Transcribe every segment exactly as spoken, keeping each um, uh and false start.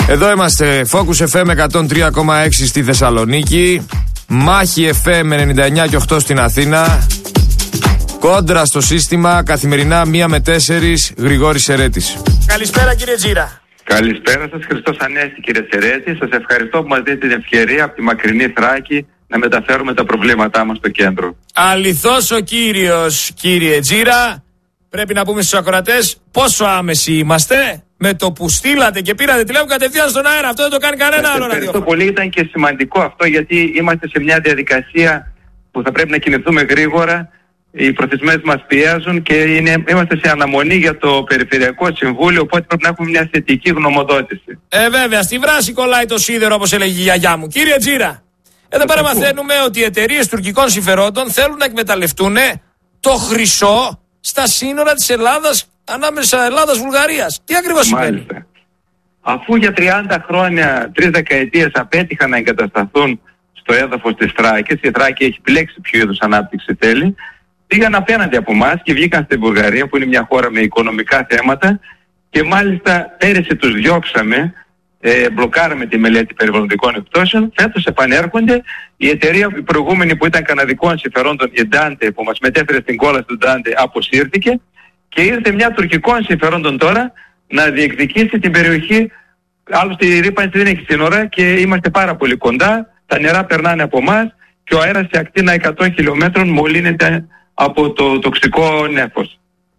Εδώ είμαστε, Focus εφ εμ εκατόν τρία κόμμα έξι στη Θεσσαλονίκη, Μάχη εφ εμ ενενήντα εννιά και οκτώ στην Αθήνα. Κόντρα στο σύστημα, καθημερινά μία με τέσσερις, Γρηγόρης Σερέτης. Καλησπέρα κύριε Τζίρα. Καλησπέρα σας, Χριστός Ανέστη κύριε Σερέτη. Σας ευχαριστώ που μας δίνετε την ευκαιρία από τη μακρινή Θράκη να μεταφέρουμε τα προβλήματά μας στο κέντρο. Αληθώς ο κύριος, κύριε Τζίρα. Πρέπει να πούμε στους ακροατές πόσο άμεση είμαστε. Με το που στείλατε και πήρατε τηλέφωνο κατευθείαν στον αέρα. Αυτό δεν το κάνει κανένα άλλο ραδιόφωνο. Ευχαριστώ πολύ. Ήταν και σημαντικό αυτό, γιατί είμαστε σε μια διαδικασία που θα πρέπει να κινηθούμε γρήγορα. Οι προθεσμίες μας πιέζουν και είναι, είμαστε σε αναμονή για το Περιφερειακό Συμβούλιο, οπότε πρέπει να έχουμε μια θετική γνωμοδότηση. Ε, βέβαια, στη βράση κολλάει το σίδερο, όπως έλεγε η γιαγιά μου. Κύριε Τζίρα, εδώ πέρα μαθαίνουμε ότι οι εταιρείες τουρκικών συμφερόντων θέλουν να εκμεταλλευτούν το χρυσό στα σύνορα της Ελλάδας, ανάμεσα Ελλάδας-Βουλγαρίας. Τι ακριβώς σημαίνει? Αφού για τριάντα χρόνια, τρεις δεκαετίες απέτυχαν να εγκατασταθούν στο έδαφος της Θράκης, η Θράκη έχει επιλέξει ποιο είδους ανάπτυξη θέλει, πήγαν απέναντι από εμάς και βγήκαν στην Βουλγαρία, που είναι μια χώρα με οικονομικά θέματα, και μάλιστα πέρυσι τους διώξαμε, ε, μπλοκάραμε τη μελέτη περιβαλλοντικών επιπτώσεων. Φέτος επανέρχονται. Η εταιρεία η προηγούμενη που ήταν καναδικών συμφερόντων, η Dante, που μας μετέφερε στην κόλαση του Dante, αποσύρθηκε και ήρθε μια τουρκικών συμφερόντων τώρα να διεκδικήσει την περιοχή. Άλλωστε η ρύπανση δεν έχει σύνορα και είμαστε πάρα πολύ κοντά. Τα νερά περνάνε από εμάς και ο αέρας σε ακτίνα εκατό χιλιόμετρων μολύνεται από το τοξικό νέφος.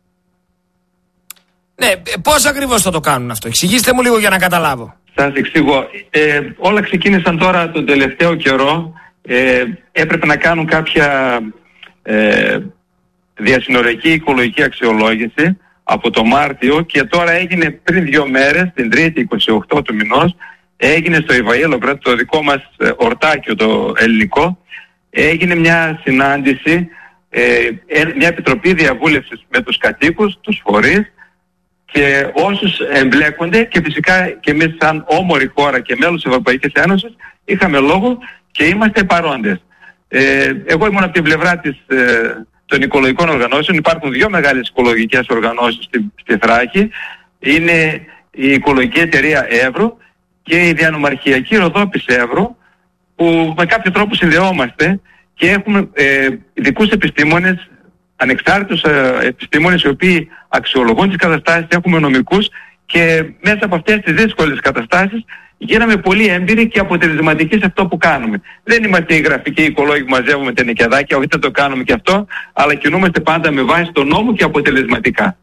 Ναι, πώς ακριβώς θα το κάνουν αυτό? Εξηγήστε μου λίγο για να καταλάβω. Σας εξηγώ. Ε, όλα ξεκίνησαν τώρα τον τελευταίο καιρό. Ε, έπρεπε να κάνουν κάποια ε, διασυνοριακή οικολογική αξιολόγηση από το Μάρτιο και τώρα έγινε πριν δύο μέρες, την Τρίτη είκοσι οκτώ του μηνός, έγινε στο Ιβαΐλογρad, το δικό μας ορτάκιο το ελληνικό, έγινε μια συνάντηση, ε, μια επιτροπή διαβούλευσης με τους κατοίκους, τους φορείς και όσους εμπλέκονται, και φυσικά και εμείς σαν όμορη χώρα και μέλος της Ευρωπαϊκής Ένωσης είχαμε λόγο και είμαστε παρόντες. Ε, εγώ ήμουν από την πλευρά της, ε, των οικολογικών οργανώσεων. Υπάρχουν δύο μεγάλες οικολογικές οργανώσεις στη, στη Θράκη. Είναι η Οικολογική Εταιρεία Εύρου και η Διανομαρχιακή Ροδόπης Εύρου, που με κάποιο τρόπο συνδεόμαστε και έχουμε ε, ειδικούς επιστήμονες, ανεξάρτητους ε, επιστήμονες οι οποίοι αξιολογούν τις καταστάσεις, έχουμε νομικούς και μέσα από αυτές τις δύσκολες καταστάσεις γίναμε πολύ έμπειροι και αποτελεσματικοί σε αυτό που κάνουμε. Δεν είμαστε οι γραφικοί οικολόγοι που μαζεύουμε τα νοικιαδάκια, όχι, δεν το κάνουμε και αυτό, αλλά κινούμαστε πάντα με βάση τον νόμο και αποτελεσματικά.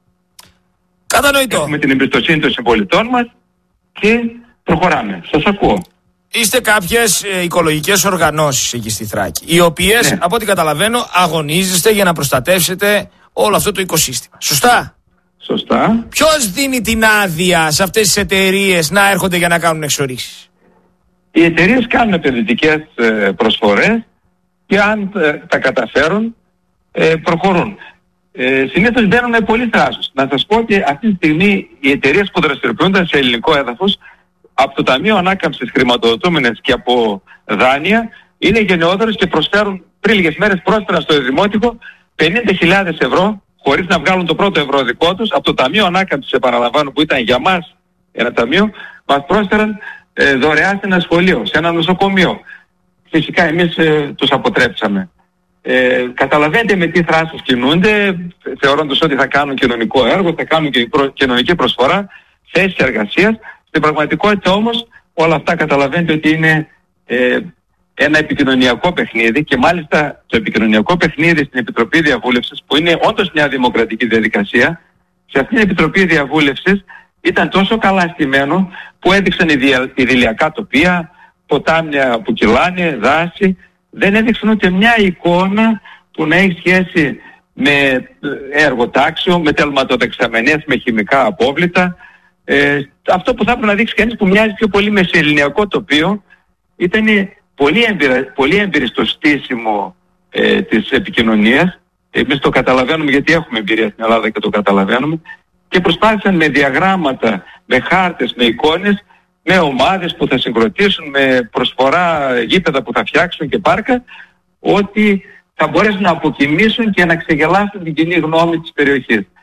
Κατανοητό. Έχουμε την εμπιστοσύνη των συμπολιτών μας και προχωράμε. Σας ακούω. Είστε κάποιες ε, οικολογικές οργανώσεις εκεί στη Θράκη, οι οποίες, ναι, από ό,τι καταλαβαίνω, αγωνίζεστε για να προστατεύσετε όλο αυτό το οικοσύστημα. Σωστά? Σωστά. Ποιος δίνει την άδεια σε αυτές τις εταιρείες να έρχονται για να κάνουν εξορίξεις? Οι εταιρείες κάνουν επενδυτικές ε, προσφορές και αν ε, τα καταφέρουν ε, προχωρούν. Ε, συνήθως μπαίνουν με πολύ θράσος. Να σας πω ότι αυτή τη στιγμή οι εταιρείες που δραστηριοποιούνται σε ελληνικό έδαφος από το Ταμείο Ανάκαμψης χρηματοδοτούμενες και από δάνεια είναι γενναιόδορες και προσφέρουν πριν λίγες μέρες πρόσφεραν στο Δημότικο πενήντα χιλιάδες ευρώ χωρίς να βγάλουν το πρώτο ευρώ δικό τους. Από το Ταμείο Ανάκαμψης, επαναλαμβάνω, που ήταν για μας ένα ταμείο, μας πρόσφεραν ε, δωρεά σε ένα σχολείο, σε ένα νοσοκομείο. Φυσικά εμείς ε, τους αποτρέψαμε. Ε, καταλαβαίνετε με τι θράσος κινούνται, θεωρώντας ότι θα κάνουν κοινωνικό έργο, θα κάνουν και προ, κοινωνική προσφορά, θέσεις εργασίας. Στην πραγματικότητα όμως όλα αυτά καταλαβαίνετε ότι είναι ε, ένα επικοινωνιακό παιχνίδι και μάλιστα το επικοινωνιακό παιχνίδι στην Επιτροπή Διαβούλευσης, που είναι όντως μια δημοκρατική διαδικασία, σε αυτήν την Επιτροπή Διαβούλευσης ήταν τόσο καλά στημένο που έδειξαν ιδηλιακά τοπία, ποτάμια που κυλάνε, δάση, δεν έδειξαν ούτε μια εικόνα που να έχει σχέση με εργοτάξιο, με τελματοδεξαμενές, με χημικά απόβλητα. Ε, αυτό που θα έπρεπε να δείξει κανείς που μοιάζει πιο πολύ με σε ελληνιακό τοπίο ήταν πολύ έμπειρα, πολύ έμπειροι στο στήσιμο ε, της επικοινωνίας. Εμείς το καταλαβαίνουμε γιατί έχουμε εμπειρία στην Ελλάδα και το καταλαβαίνουμε και προσπάθησαν με διαγράμματα, με χάρτες, με εικόνες, με ομάδες που θα συγκροτήσουν, με προσφορά γήπεδα που θα φτιάξουν και πάρκα, ότι θα μπορέσουν να αποκοιμήσουν και να ξεγελάσουν την κοινή γνώμη της περιοχής.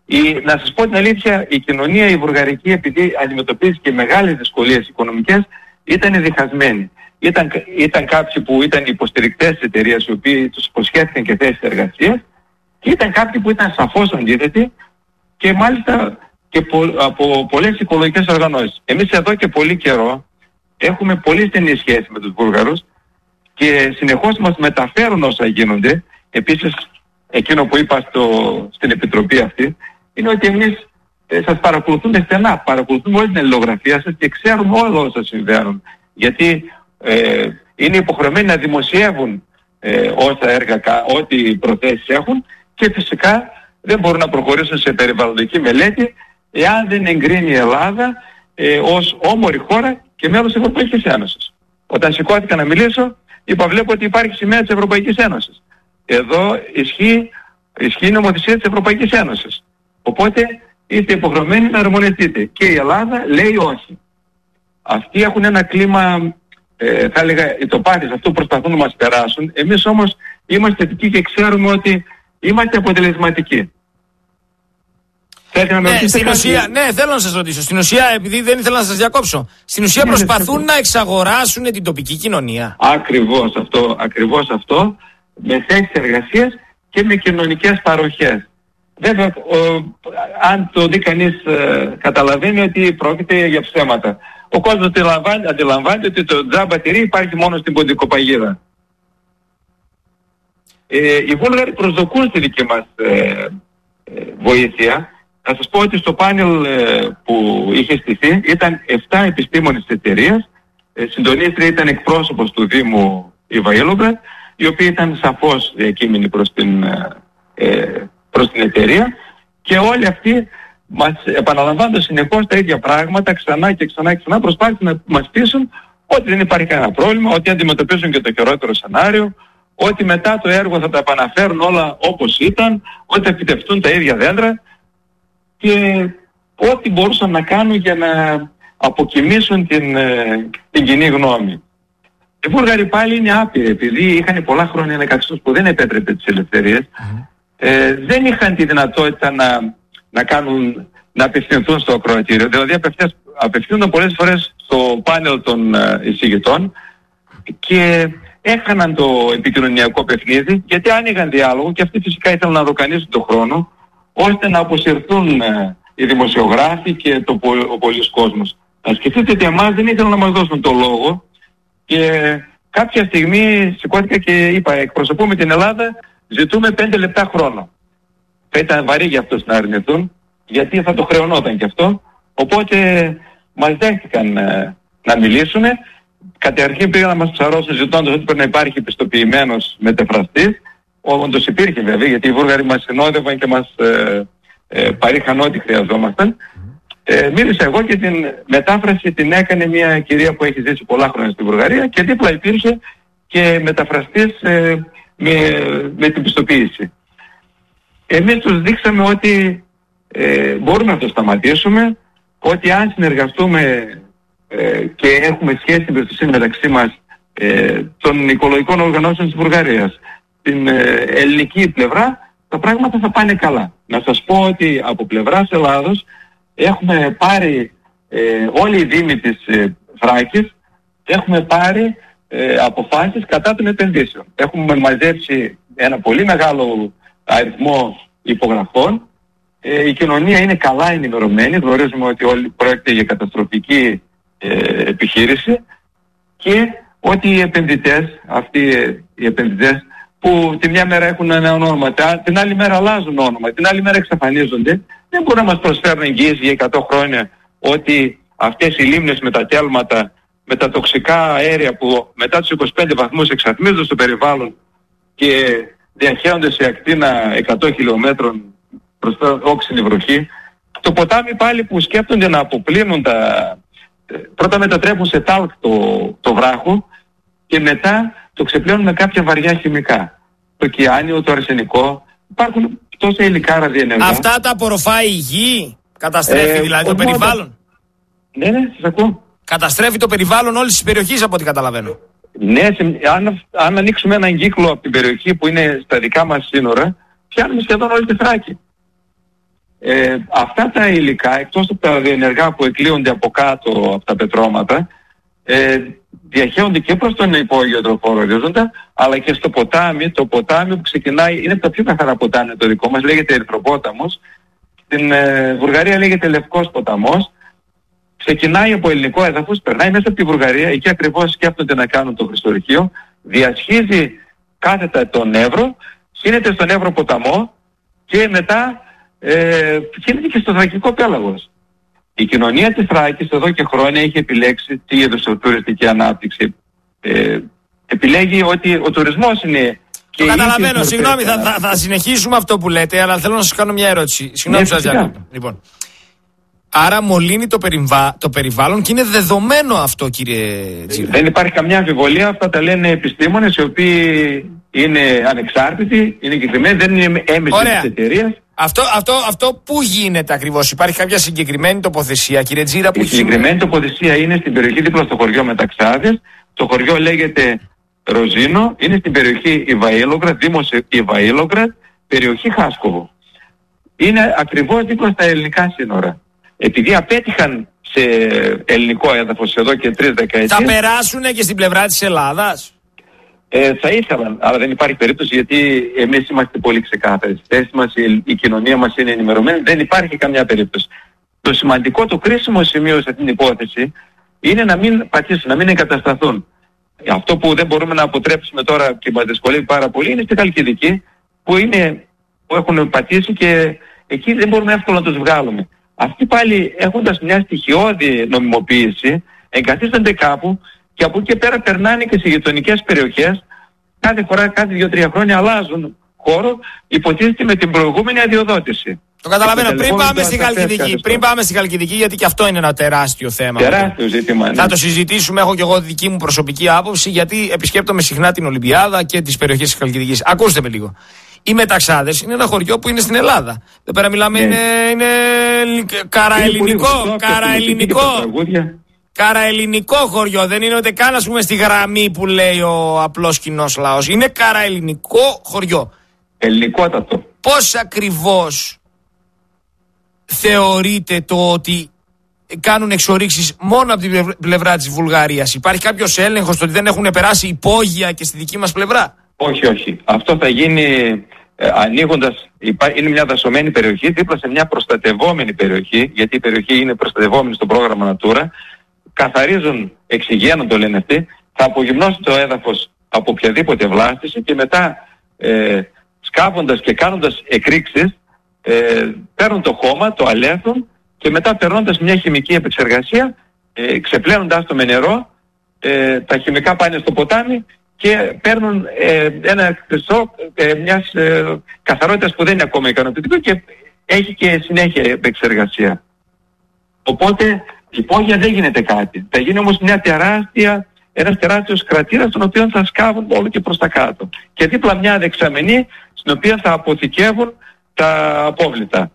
Η, να σας πω την αλήθεια, η κοινωνία η βουλγαρική, επειδή αντιμετωπίζει και μεγάλες δυσκολίες οικονομικές, ήταν διχασμένη. Ήταν, ήταν κάποιοι που ήταν υποστηρικτές της εταιρείας, οι οποίοι τους υποσχέθηκαν και θέσεις εργασίας, και ήταν κάποιοι που ήταν σαφώς αντίθετοι και μάλιστα και πο, από πολλές οικολογικές οργανώσεις. Εμείς εδώ και πολύ καιρό έχουμε πολύ στενή σχέση με τους Βούλγαρους και συνεχώς μας μεταφέρουν όσα γίνονται. Επίσης, εκείνο που είπα στο, στην επιτροπή αυτή, είναι ότι εμείς ε, σας παρακολουθούμε στενά, παρακολουθούμε όλη την αλληλογραφία σας και ξέρουμε όλα όσα συμβαίνουν. Γιατί ε, είναι υποχρεωμένοι να δημοσιεύουν ε, όσα έργα, ό,τι προθέσεις έχουν, και φυσικά δεν μπορούν να προχωρήσουν σε περιβαλλοντική μελέτη εάν δεν εγκρίνει η Ελλάδα ε, ως όμορη χώρα και μέλος της Ευρωπαϊκής Ένωσης. Όταν σηκώθηκα να μιλήσω, είπα, βλέπω ότι υπάρχει σημαία της Ευρωπαϊκής Ένωσης. Εδώ ισχύει, ισχύει η νομοθεσία της Ευρωπαϊκής Ένωσης. Οπότε είστε υποχρεωμένοι να αρμονιστείτε. Και η Ελλάδα λέει όχι. Αυτοί έχουν ένα κλίμα, ε, θα έλεγα, οι τοπάτες, αυτό προσπαθούν να μας περάσουν. Εμείς όμως είμαστε θετικοί και ξέρουμε ότι είμαστε αποτελεσματικοί. Ναι, στην ουσία, ναι, θέλω να σας ρωτήσω. Στην ουσία, επειδή δεν ήθελα να σας διακόψω, στην ουσία ναι, προσπαθούν να εξαγοράσουν την τοπική κοινωνία. Ακριβώς αυτό, ακριβώς αυτό, με θέσεις εργασίας και με κοινωνικές παροχές. Βέβαια, ο, αν το δει κανείς, ε, καταλαβαίνει ότι πρόκειται για ψέματα. Ο κόσμος αντιλαμβάνεται, αντιλαμβάνεται ότι το τζάμπα τυρί υπάρχει μόνο στην Ποντικοπαγίδα. Ε, οι Βούλγαροι προσδοκούν στη δική μας ε, ε, βοήθεια. Θα σας πω ότι στο πάνελ ε, που είχε στηθεί ήταν επτά επιστήμονες της εταιρείας, ε, συντονίστρια ήταν εκπρόσωπος του Δήμου Ιβαήλοβρα, οι οποίοι ήταν σαφώς διακείμενοι προς την, ε, προς την εταιρεία, και όλοι αυτοί μας επαναλαμβάνοντας συνεχώς τα ίδια πράγματα ξανά και ξανά και ξανά, προσπάθησαν να μας πείσουν ότι δεν υπάρχει κανένα πρόβλημα, ότι αντιμετωπίζουν και το χειρότερο σενάριο, ότι μετά το έργο θα τα επαναφέρουν όλα όπως ήταν, ότι θα φυτευτούν τα ίδια δέντρα, και ό,τι μπορούσαν να κάνουν για να αποκοιμήσουν την, την κοινή γνώμη. Οι Βούλγαροι πάλι είναι άπειροι, επειδή είχαν πολλά χρόνια ένα καθεστώς που δεν επέτρεπε τις ελευθερίες, mm. ε, δεν είχαν τη δυνατότητα να, να, κάνουν, να απευθυνθούν στο ακροατήριο. Δηλαδή απευθύνονταν πολλές φορές στο πάνελ των ε, εισηγητών και έχαναν το επικοινωνιακό παιχνίδι, γιατί άνοιγαν διάλογο και αυτοί φυσικά ήθελαν να δοκανίσουν τον χρόνο, ώστε να αποσυρθούν ε, οι δημοσιογράφοι και το, ο πολλής κόσμος. Να σκεφτείτε ότι εμάς δεν ήθελαν να μας δώσουν το λόγο, και κάποια στιγμή σηκώθηκα και είπα, εκπροσωπούμε την Ελλάδα, ζητούμε πέντε λεπτά χρόνο. Θα ήταν βαρύ για αυτούς να αρνηθούν, γιατί θα το χρεωνόταν και αυτό. Οπότε μας δέχτηκαν ε, να μιλήσουν. Καταρχήν πήγαν να μας ψαρώσουν ζητώντας ότι πρέπει να υπάρχει πιστοποιημένος μεταφραστής. Όντως υπήρχε βέβαια, γιατί οι Βούλγαροι μας συνόδευαν και μας ε, ε, παρήχαν ό,τι χρειαζόμασταν. Ε, μίλησα εγώ και την μετάφραση την έκανε μια κυρία που έχει ζήσει πολλά χρόνια στην Βουλγαρία, και δίπλα υπήρχε και μεταφραστής ε, με, με την πιστοποίηση. Εμείς τους δείξαμε ότι ε, μπορούμε να το σταματήσουμε, ότι αν συνεργαστούμε ε, και έχουμε σχέση εμπιστοσύνη μεταξύ μας ε, των οικολογικών οργανώσεων της Βουλγαρίας, την ε, ελληνική πλευρά, τα πράγματα θα πάνε καλά. Να σας πω ότι από πλευράς Ελλάδος έχουμε πάρει, ε, όλοι οι δήμοι της ε, Θράκης, έχουμε πάρει ε, αποφάσεις κατά των επενδύσεων. Έχουμε μαζέψει ένα πολύ μεγάλο αριθμό υπογραφών. Ε, η κοινωνία είναι καλά ενημερωμένη, γνωρίζουμε ότι όλοι πρόκειται για καταστροφική ε, επιχείρηση, και ότι οι επενδυτές, αυτοί ε, οι επενδυτές που τη μια μέρα έχουν ένα όνομα, την άλλη μέρα αλλάζουν όνομα, την άλλη μέρα εξαφανίζονται, δεν μπορούν να μας προσφέρουν εγγύηση για εκατό χρόνια ότι αυτές οι λίμνες με τα τέλματα, με τα τοξικά αέρια που μετά τους είκοσι πέντε βαθμούς εξατμίζονται στο περιβάλλον και διαχέονται σε ακτίνα εκατό χιλιόμετρων προς τα όξινη βροχή. Το ποτάμι πάλι που σκέφτονται να αποπλύνουν τα... Πρώτα μετατρέπουν σε τάλκ το, το βράχο και μετά το ξεπλένουν με κάποια βαριά χημικά. Το κιάνιο, το αρσενικό, υπάρχουν τόσα υλικά ραδιενεργά. Αυτά τα απορροφάει η γη, καταστρέφει ε, δηλαδή το περιβάλλον. Ναι, ναι, σας ακούω. Καταστρέφει το περιβάλλον όλης της περιοχής από ό,τι καταλαβαίνω. Ναι, αν, αν ανοίξουμε έναν κύκλο από την περιοχή που είναι στα δικά μας σύνορα, πιάνουμε σχεδόν όλη τη Θράκη. ε, αυτά τα υλικά, εκτός από τα διενεργά που εκλείονται από κάτω από τα πετρώματα, ε, διαχέονται και προς τον υπόγειο τροχώρο ορίζοντα, αλλά και στο ποτάμι. Το ποτάμι που ξεκινάει, είναι από τα πιο καθαρά ποτάμια το δικό μας, λέγεται Ερυθροπόταμος. Στην ε, Βουλγαρία λέγεται Λευκός ποταμός. Ξεκινάει από ελληνικό έδαφος, περνάει μέσα από τη Βουλγαρία, εκεί ακριβώς σκέφτονται να κάνουν το χρηστορυχείο, διασχίζει κάθετα τον Εύρο, χύνεται στον Εύρο ποταμό και μετά ε, χύνεται και στο Θρακικό πέλαγος. Η κοινωνία της Θράκης εδώ και χρόνια έχει επιλέξει τι είδους τουριστική ανάπτυξη. Ε, επιλέγει ότι ο τουρισμός είναι... Το καταλαβαίνω, συγγνώμη, θα, θα, θα συνεχίσουμε αυτό που λέτε, αλλά θέλω να σας κάνω μια ερώτηση. Συγγνώμη που σας διακόπτω. Λοιπόν, άρα μολύνει το, περιβα... το περιβάλλον και είναι δεδομένο αυτό, κύριε Τζίρα. Δεν υπάρχει καμιά αμφιβολία, αυτά τα λένε επιστήμονες οι οποίοι είναι ανεξάρτητοι, είναι εγκεκριμένοι, δεν είναι έμεση της εταιρείας. Αυτό, αυτό, αυτό πού γίνεται ακριβώς, υπάρχει κάποια συγκεκριμένη τοποθεσία, κύριε Τζίρα, που η συγκεκριμένη τοποθεσία είναι στην περιοχή δίπλα στο χωριό Μεταξάδες. Το χωριό λέγεται Ροζίνο, είναι στην περιοχή Ιβαήλογραντ, δήμος Ιβαήλογραντ, περιοχή Χάσκοβο. Είναι ακριβώς δίπλα στα ελληνικά σύνορα. Επειδή απέτυχαν σε ελληνικό έδαφος εδώ και τρεις δεκαετίες... Θα περάσουν και στην πλευρά της Ελλάδας. Ε, θα ήθελαν, αλλά δεν υπάρχει περίπτωση, γιατί εμείς είμαστε πολύ ξεκάθαροι. Στη θέση μας, η, η κοινωνία μας είναι ενημερωμένη, δεν υπάρχει καμιά περίπτωση. Το σημαντικό, το κρίσιμο σημείο σε αυτήν την υπόθεση είναι να μην πατήσουν, να μην εγκατασταθούν. Αυτό που δεν μπορούμε να αποτρέψουμε τώρα και μας δυσκολεύει πάρα πολύ είναι στη Χαλκιδική, που, είναι, που έχουν πατήσει και εκεί δεν μπορούμε εύκολα να τους βγάλουμε. Αυτοί πάλι, έχοντας μια στοιχειώδη νομιμοποίηση, εγκαθίστανται κάπου και από εκεί και πέρα περνάνε και σε γειτονικές περιοχές. Κάθε φορά, κάθε δύο-τρία χρόνια αλλάζουν χώρο, υποτίθεται με την προηγούμενη αδειοδότηση. Το καταλαβαίνω. Πριν πάμε στη Χαλκιδική, πριν πάμε στη Χαλκιδική, γιατί και αυτό είναι ένα τεράστιο θέμα. Τεράστιο ζήτημα. Ναι. Θα το συζητήσουμε. Έχω και εγώ δική μου προσωπική άποψη, γιατί επισκέπτομαι συχνά την Ολυμπιάδα και τις περιοχές της Χαλκιδικής. Ακούστε με λίγο. Οι Μεταξάδες είναι ένα χωριό που είναι στην Ελλάδα. Δεν πέρα μιλάμε, ναι. είναι, είναι καραελληνικό. Καραελληνικό. Καραελληνικό χωριό. Δεν είναι ούτε καν, ας πούμε, στη γραμμή που λέει ο απλός κοινός λαός. Είναι καραελληνικό χωριό. Ελληνικότατο. Πώς ακριβώς θεωρείτε το ότι κάνουν εξορίξεις μόνο από την πλευρά της Βουλγαρίας? Υπάρχει κάποιος έλεγχος το ότι δεν έχουν περάσει υπόγεια και στη δική μας πλευρά? Όχι, όχι. Αυτό θα γίνει ε, ανοίγοντας, είναι μια δασωμένη περιοχή δίπλα σε μια προστατευόμενη περιοχή, γιατί η περιοχή είναι προστατευόμενη στο πρόγραμμα Natura. Καθαρίζουν, εξηγένουν το λένε αυτοί, θα απογυμνώσουν το έδαφος από οποιαδήποτε βλάστηση και μετά ε, σκάβοντας και κάνοντας εκρήξεις, ε, παίρνουν το χώμα, το αλέθουν και μετά περνώντας μια χημική επεξεργασία, ε, ξεπλένοντας το με νερό, ε, τα χημικά πάνε στο ποτάμι και παίρνουν ε, ένα χρυσό ε, μιας ε, καθαρότητας που δεν είναι ακόμα ικανοποιητικό και έχει και συνέχεια επεξεργασία. Οπότε υπόγεια δεν γίνεται κάτι. Θα γίνει όμως μια τεράστια, ένας τεράστιος κρατήρας, τον οποίο θα σκάβουν όλο και προς τα κάτω. Και δίπλα μια δεξαμενή, στην οποία θα αποθηκεύουν τα απόβλητα.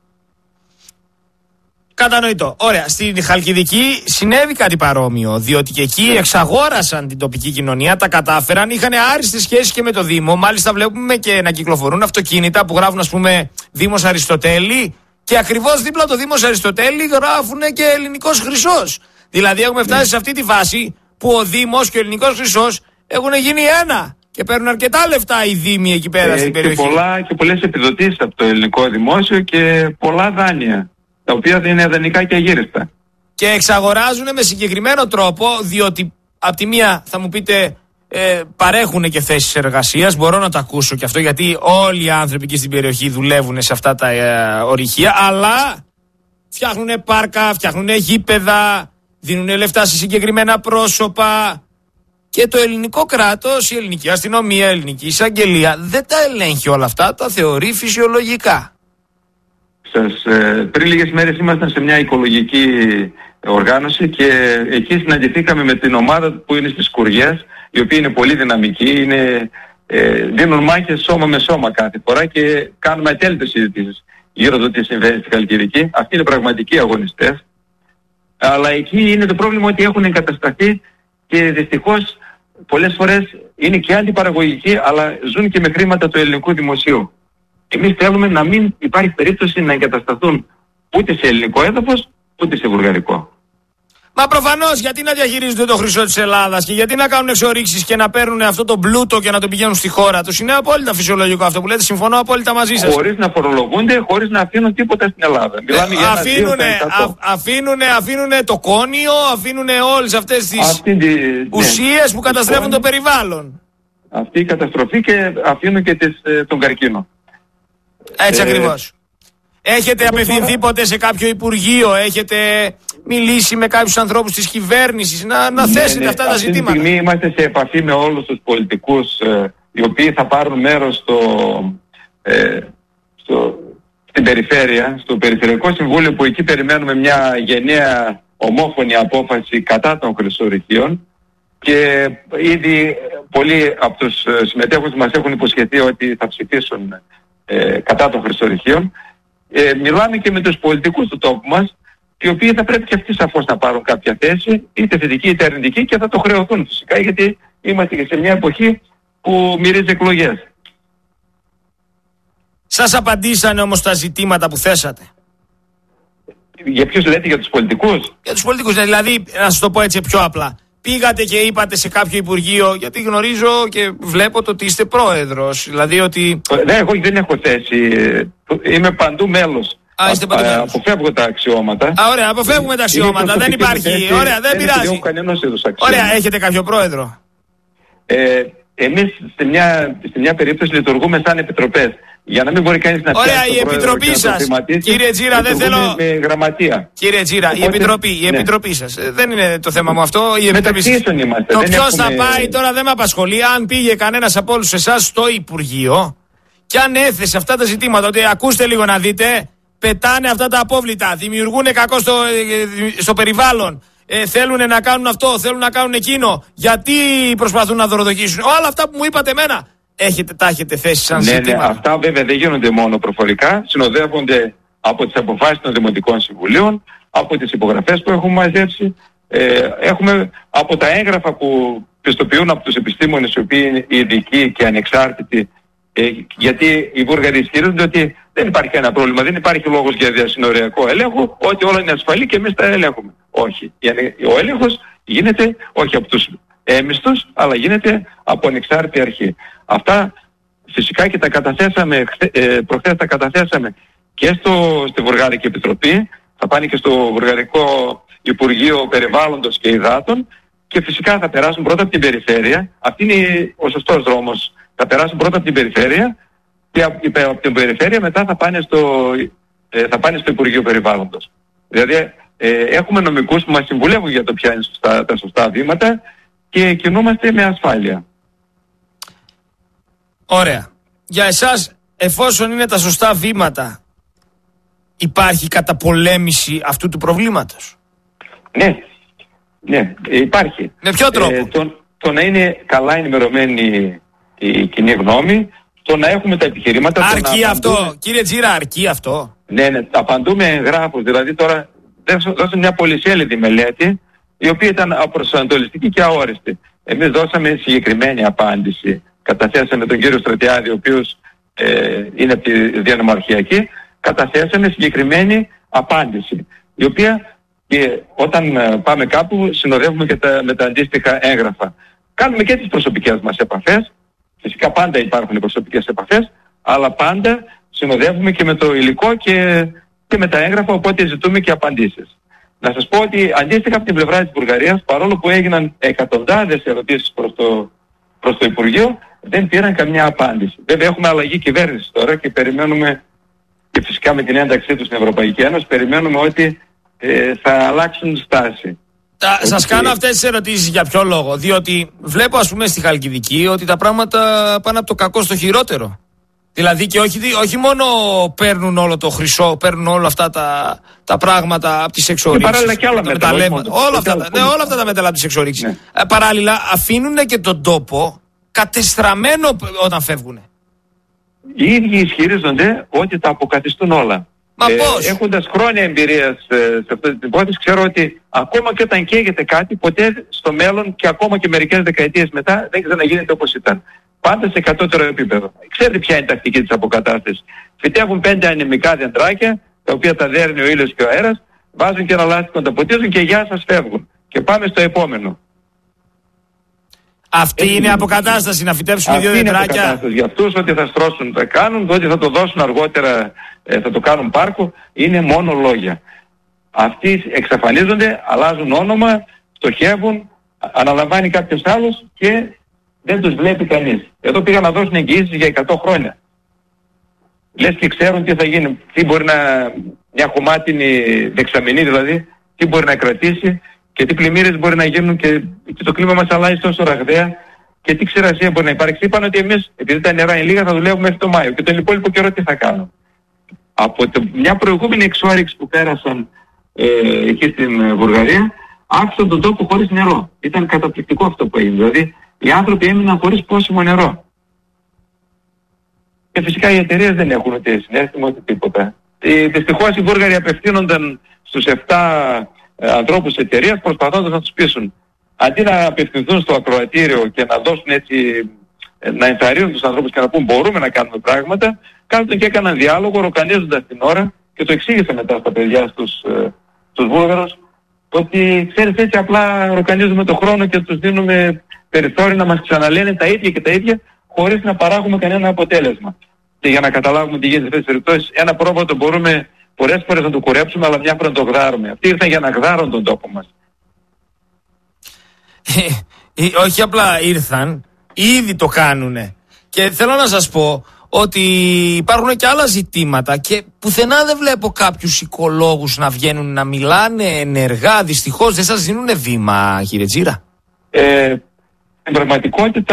Κατανοητό. Ωραία. Στην Χαλκιδική συνέβη κάτι παρόμοιο, διότι και εκεί εξαγόρασαν την τοπική κοινωνία, τα κατάφεραν, είχαν άριστες σχέσεις και με το Δήμο. Μάλιστα βλέπουμε και να κυκλοφορούν αυτοκίνητα που γράφουν, ας πούμε, Δήμος Αριστοτέλη, και ακριβώς δίπλα το Δήμος Αριστοτέλη γράφουν και ελληνικός χρυσός. Δηλαδή έχουμε φτάσει σε αυτή τη φάση που ο Δήμος και ο ελληνικός χρυσός έχουν γίνει ένα και παίρνουν αρκετά λεφτά οι Δήμοι εκεί πέρα ε, στην περιοχή. Και, πολλά, και πολλές επιδοτήσεις από το ελληνικό δημόσιο και πολλά δάνεια, τα οποία δεν είναι δανεικά και αγύριστα. Και εξαγοράζουν με συγκεκριμένο τρόπο, διότι από τη μία θα μου πείτε ε, παρέχουν και θέσεις εργασίας, μπορώ να το ακούσω και αυτό, γιατί όλοι οι άνθρωποι εκεί στην περιοχή δουλεύουν σε αυτά τα ε, ορυχεία, αλλά φτιάχνουν πάρκα, φτιάχνουν γήπεδα, δίνουν λεφτά σε συγκεκριμένα πρόσωπα. Και το ελληνικό κράτος, η ελληνική αστυνομία, η ελληνική εισαγγελία δεν τα ελέγχει όλα αυτά, τα θεωρεί φυσιολογικά. Σας, ε, πριν λίγες μέρες ήμασταν σε μια οικολογική οργάνωση και εκεί συναντηθήκαμε με την ομάδα που είναι στις Σκουριές, οι οποίοι είναι πολύ δυναμικοί, είναι, ε, δίνουν μάχες σώμα με σώμα κάθε φορά και κάνουμε ατέλειτες συζητήσεις γύρω το τι συμβαίνει στη Χαλκιδική. Αυτοί είναι πραγματικοί αγωνιστές. Αλλά εκεί είναι το πρόβλημα ότι έχουν εγκατασταθεί και δυστυχώς πολλές φορές είναι και αντιπαραγωγικοί, αλλά ζουν και με χρήματα του ελληνικού δημοσίου. Εμείς θέλουμε να μην υπάρχει περίπτωση να εγκατασταθούν ούτε σε ελληνικό έδαφος, ούτε σε βουλγαρικό. Μα προφανώς, γιατί να διαχειρίζονται το χρυσό της Ελλάδας και γιατί να κάνουν εξορίξεις και να παίρνουν αυτό το πλούτο και να το πηγαίνουν στη χώρα τους? Είναι απόλυτα φυσιολογικό αυτό που λέτε, συμφωνώ απόλυτα μαζί σας. Χωρίς να φορολογούνται, χωρίς να αφήνουν τίποτα στην Ελλάδα. Μιλάμε για αφήνουνε, α, αφήνουνε, αφήνουνε το κόνιο, αφήνουνε όλες αυτές τις τη, ουσίες ναι, που καταστρέφουν κόνιο, το περιβάλλον. Αυτή η καταστροφή και αφήνουν και τις, τον καρκίνο. Έτσι ε, ακριβώς. Έχετε απευθυνθεί ποτέ σε κάποιο υπουργείο, έχετε μιλήσει με κάποιους ανθρώπους της κυβέρνησης να, να ναι, θέσετε ναι, αυτά τα αυτή ζητήματα? Αυτή τη στιγμή είμαστε σε επαφή με όλους τους πολιτικούς ε, οι οποίοι θα πάρουν μέρος στο, ε, στο, στην περιφέρεια, στο Περιφερειακό Συμβούλιο, που εκεί περιμένουμε μια γενναία ομόφωνη απόφαση κατά των χρυσορυχείων, και ήδη πολλοί από τους συμμετέχοντες μας έχουν υποσχεθεί ότι θα ψηφίσουν ε, κατά των χρυσορυχείων. Ε, μιλάμε και με τους πολιτικούς του τόπου μας, οι οποίοι θα πρέπει και αυτοί σαφώς να πάρουν κάποια θέση, είτε θετική είτε αρνητική, και θα το χρεωθούν φυσικά, γιατί είμαστε και σε μια εποχή που μυρίζει εκλογές. Σας απαντήσανε όμως τα ζητήματα που θέσατε? Για ποιους λέτε, για τους πολιτικούς? Για τους πολιτικούς, δηλαδή, να σας το πω έτσι πιο απλά. Πήγατε και είπατε σε κάποιο υπουργείο, γιατί γνωρίζω και βλέπω το ότι είστε πρόεδρος, δηλαδή ότι... Ναι, εγώ δεν έχω θέση, είμαι παντού μέλος. Α, είστε παντού μέλος. Αποφεύγω τα αξιώματα. Α, ωραία, αποφεύγουμε τα αξιώματα, δεν υπάρχει, θέση, ωραία, δεν, δεν πειράζει. Ωραία, έχετε κάποιο πρόεδρο? Ε, εμείς σε μια, σε μια περίπτωση λειτουργούμε σαν επιτροπές. Για να μην μπορεί κανείς να πιάσει. Ωραία, η επιτροπή σας, κύριε Τζίρα, δεν θέλω. Με γραμματεία. Κύριε Τζίρα, οπότε, η επιτροπή, η ναι. επιτροπή σας. Δεν είναι το θέμα μου αυτό. Η επιτροπή σας. Είμαστε. Το ποιος έχουμε... θα πάει τώρα δεν με απασχολεί. Αν πήγε κανένας από όλους εσάς στο Υπουργείο και αν έθεσε αυτά τα ζητήματα, ότι ακούστε λίγο να δείτε, πετάνε αυτά τα απόβλητα, δημιουργούν κακό στο, στο περιβάλλον. Ε, θέλουν να κάνουν αυτό, θέλουν να κάνουν εκείνο. Γιατί προσπαθούν να δωροδοκίσουν? Όλα αυτά που μου είπατε εμένα. Έχετε, τα έχετε θέσει σαν ναι, ζητήματα? Ναι, αυτά βέβαια δεν γίνονται μόνο προφορικά. Συνοδεύονται από τις αποφάσεις των Δημοτικών Συμβουλίων, από τις υπογραφές που έχουμε μαζέψει. Ε, έχουμε από τα έγγραφα που πιστοποιούν από τους επιστήμονες, οι οποίοι είναι ειδικοί και ανεξάρτητοι. Ε, γιατί οι Βούλγαροι ισχυρίζονται ότι δεν υπάρχει κανένα πρόβλημα, δεν υπάρχει λόγος για διασυνοριακό έλεγχο, ότι όλα είναι ασφαλή και εμείς τα ελέγχουμε. Όχι. Ο έλεγχος γίνεται όχι από τους έμιστος, αλλά γίνεται από ανεξάρτητη αρχή. Αυτά φυσικά και τα καταθέσαμε, ε, προχθές τα καταθέσαμε και στο, στη Βουλγαρική Επιτροπή, θα πάνε και στο Βουλγαρικό Υπουργείο Περιβάλλοντος και Υδάτων, και φυσικά θα περάσουν πρώτα από την περιφέρεια. Αυτή είναι ο σωστός δρόμος. Θα περάσουν πρώτα από την περιφέρεια και από, από την περιφέρεια μετά θα πάνε στο, ε, θα πάνε στο Υπουργείο Περιβάλλοντος. Δηλαδή ε, έχουμε νομικούς που μας συμβουλεύουν για το ποια είναι σωστά, τα σωστά βήματα, και κινούμαστε με ασφάλεια. Ωραία. Για εσάς, εφόσον είναι τα σωστά βήματα, υπάρχει καταπολέμηση αυτού του προβλήματος? Ναι, ναι, υπάρχει. Με ποιο τρόπο? Ε, το, το να είναι καλά ενημερωμένη η κοινή γνώμη, το να έχουμε τα επιχειρήματα... Αρκεί αυτό, απαντούμε... κύριε Τζίρα, αρκεί αυτό? Ναι, ναι, απαντούμε εγγράφους. Δηλαδή τώρα δώσαμε μια πολυσέλιδη μελέτη, η οποία ήταν απροσανατολιστική και αόριστη. Εμείς δώσαμε συγκεκριμένη απάντηση. Καταθέσαμε τον κύριο Στρατιάδη, ο οποίος ε, είναι από τη διανομαρχιακή, καταθέσαμε συγκεκριμένη απάντηση, η οποία και όταν ε, πάμε κάπου συνοδεύουμε και τα, με τα αντίστοιχα έγγραφα. Κάνουμε και τις προσωπικές μας επαφές, φυσικά πάντα υπάρχουν οι προσωπικές επαφές, αλλά πάντα συνοδεύουμε και με το υλικό και, και με τα έγγραφα, οπότε ζητούμε και απαντήσεις. Να σας πω ότι αντίστοιχα από την πλευρά της Βουλγαρίας, παρόλο που έγιναν εκατοντάδες ερωτήσεις προς το, προς το Υπουργείο, δεν πήραν καμιά απάντηση. Βέβαια έχουμε αλλαγή κυβέρνηση τώρα και περιμένουμε, και φυσικά με την ένταξή τους στην Ευρωπαϊκή Ένωση, περιμένουμε ότι ε, θα αλλάξουν στάση. Τα, ότι... Σας κάνω αυτές τις ερωτήσεις για ποιο λόγο? Διότι βλέπω, ας πούμε, στη Χαλκιδική ότι τα πράγματα πάνε από το κακό στο χειρότερο. Δηλαδή και όχι, όχι μόνο παίρνουν όλο το χρυσό, παίρνουν όλα αυτά τα, τα πράγματα από τις εξορίξεις. Και παράλληλα και άλλα μέταλλα. Όλα, αυτά, ναι, όλα αυτά τα μέταλλα από τις εξορίξεις. Ναι. Ε, παράλληλα αφήνουν και τον τόπο κατεστραμμένο όταν φεύγουν. Οι ίδιοι ισχυρίζονται ότι τα αποκαθιστούν όλα. Μα ε, πώς? Έχοντας χρόνια εμπειρίας ε, σε αυτή την υπόθεση, ξέρω ότι ακόμα και όταν καίγεται κάτι, ποτέ στο μέλλον και ακόμα και μερικές δεκαετίες μετά δεν ξαναγίνεται όπως ήταν. πάντα σε κατώτερο επίπεδο. Ξέρετε ποια είναι η τακτική της αποκατάστασης. Φυτεύουν πέντε ανεμικά δεντράκια, τα οποία τα δέρνει ο ήλιος και ο αέρας, βάζουν και ένα λάστιχο, τα ποτίζουν και γεια σας φεύγουν. Και πάμε στο επόμενο. Αυτή Έτσι, είναι αποκατάσταση, να φυτέψουμε δύο δεντράκια. δεντράκια. Είναι αποκατάσταση. Για αυτούς ότι θα στρώσουν, θα κάνουν, ότι θα το δώσουν αργότερα, ε, θα το κάνουν πάρκο, είναι μόνο λόγια. Αυτοί εξαφανίζονται, αλλάζουν όνομα, στοχεύουν, αναλαμβάνει κάποιος άλλος και δεν τους βλέπει κανείς. Εδώ πήγαν να δώσουν εγγυήσεις για εκατό χρόνια. Λες και ξέρουν τι θα γίνει, τι μπορεί να, μια χωμάτινη δεξαμενή δηλαδή, τι μπορεί να κρατήσει και τι πλημμύρες μπορεί να γίνουν και, και το κλίμα μας αλλάζει τόσο ραγδαία και τι ξηρασία μπορεί να υπάρξει. Είπαν ότι εμείς, επειδή τα νερά είναι λίγα, θα δουλεύουμε μέχρι το Μάιο και τον υπόλοιπο καιρό τι θα κάνουν. Από το, μια προηγούμενη εξόρυξη που πέρασαν ε, εκεί στην Βουλγαρία, άφησαν τον τόπο χωρίς νερό. Ήταν καταπληκτικό αυτό που έγινε. Δηλαδή, οι άνθρωποι έμειναν χωρίς πόσιμο νερό. Και φυσικά οι εταιρείες δεν έχουν ούτε συνέστημα ούτε τίποτα. Ε, δυστυχώς οι Βούλγαροι απευθύνονταν στους επτά ε, ανθρώπους της εταιρείας προσπαθώντας να τους πείσουν. Αντί να απευθυνθούν στο ακροατήριο και να δώσουν έτσι, ε, να ενθαρρύνουν τους ανθρώπους και να πούν μπορούμε να κάνουμε πράγματα, κάθονταν και έκαναν διάλογο ροκανίζοντας την ώρα και το εξήγησα μετά στα παιδιά στους, ε, στους Βούλγαρους ότι ξέρεις έτσι απλά ροκανίζουμε το χρόνο και τους δίνουμε περιθώριο να μας ξαναλένε τα ίδια και τα ίδια χωρίς να παράγουμε κανένα αποτέλεσμα. Και για να καταλάβουμε τι γίνεται σε αυτές τις περιπτώσεις, ένα πρόβατο μπορούμε πολλές φορές να το κουρέψουμε, αλλά μια φορά να το γδάρουμε. Αυτοί ήρθαν για να γδάρουν τον τόπο μας. Ε, ε, όχι απλά ήρθαν, ήδη το κάνουνε. Και θέλω να σας πω ότι υπάρχουν και άλλα ζητήματα και πουθενά δεν βλέπω κάποιους οικολόγους να βγαίνουν να μιλάνε ενεργά. Δυστυχώς δεν σας δίνουν βήμα, κύριε Τζίρα. Ε, στην πραγματικότητα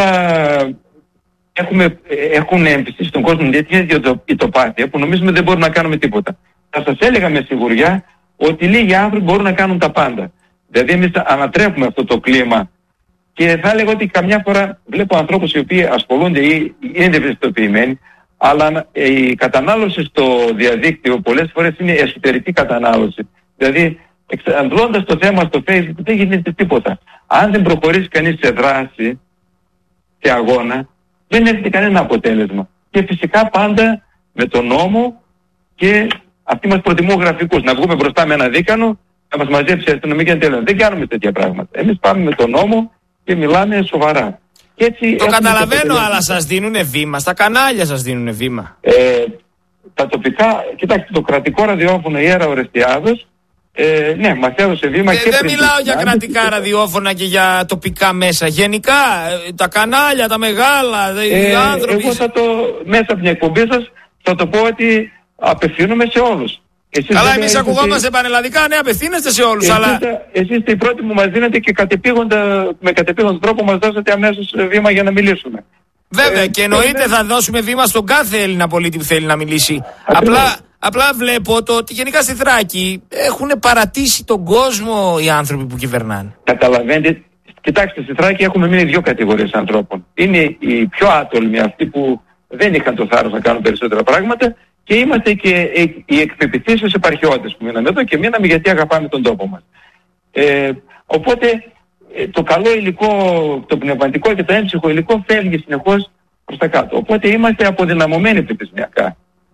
έχουμε, έχουν εμπιστήσει στον κόσμο τέτοια ητοπάθεια που νομίζουμε δεν μπορούμε να κάνουμε τίποτα. Θα σας έλεγα με σιγουριά ότι λίγοι άνθρωποι μπορούν να κάνουν τα πάντα. Δηλαδή εμείς ανατρέπουμε αυτό το κλίμα και θα έλεγα ότι καμιά φορά βλέπω ανθρώπους οι οποίοι ασχολούνται ή είναι ευαισθητοποιημένοι, αλλά η κατανάλωση στο διαδίκτυο πολλές φορές είναι εσωτερική κατανάλωση. Δηλαδή εξαντλώντας το θέμα στο Facebook δεν γίνεται τίποτα. Αν δεν προχωρήσει κανείς σε δράση, σε αγώνα, δεν έρχεται κανένα αποτέλεσμα. Και φυσικά πάντα με τον νόμο και αυτοί μας προτιμούν γραφικούς. Να βγούμε μπροστά με ένα δίκανο, να μας μαζέψει η αστυνομία και τέλος. Δεν κάνουμε τέτοια πράγματα. Εμείς πάμε με τον νόμο και μιλάμε σοβαρά. Και έτσι το καταλαβαίνω, αλλά σας δίνουνε βήμα. Στα κανάλια σας δίνουνε βήμα. Ε, τα τοπικά, κοιτάξτε, το κρατικό ραδιόφωνο Ιέρα Ορεστιάδος, ε, ναι, μας έδωσε βήμα ε, και δεν πριν μιλάω για κρατικά ραδιόφωνα και για τοπικά μέσα. Γενικά, τα κανάλια, τα μεγάλα, οι ε, άνθρωποι. Εγώ θα το, μέσα από την εκπομπή σας, θα το πω ότι απευθύνομαι σε όλους. Εσείς καλά, εμείς είστε... ακουγόμαστε πανελλαδικά, ναι, απευθύνεστε σε όλους, εσείς, αλλά... Εσείς είστε οι πρώτοι που μας δίνετε και κατεπήγοντα, με κατεπήγοντα τρόπο μας δώσατε αμέσως βήμα για να μιλήσουμε. Βέβαια, ε, και εννοείται ε, θα δώσουμε βήμα στον κάθε Έλληνα πολίτη που θέλει να μιλήσει. Απλά, απλά βλέπω το ότι γενικά στη Θράκη έχουν παρατήσει τον κόσμο οι άνθρωποι που κυβερνάνε. Καταλαβαίνετε, κοιτάξτε, στη Θράκη έχουμε μείνει δύο κατηγορίες ανθρώπων. Είναι οι πιο άτολμοι, αυτοί που δεν είχαν το θάρρος να κάνουν περισσότερα πράγματα, και είμαστε και οι εκπεποιθήσεις επαρχιώτες που μείναμε εδώ και μείναμε γιατί αγαπάμε τον τόπο μας. Ε, οπότε το καλό υλικό, το πνευματικό και το έμψυχο υλικό φεύγει συνεχώς προς τα κάτω. Οπότε είμαστε αποδυναμωμένοι πληθυσμιακά.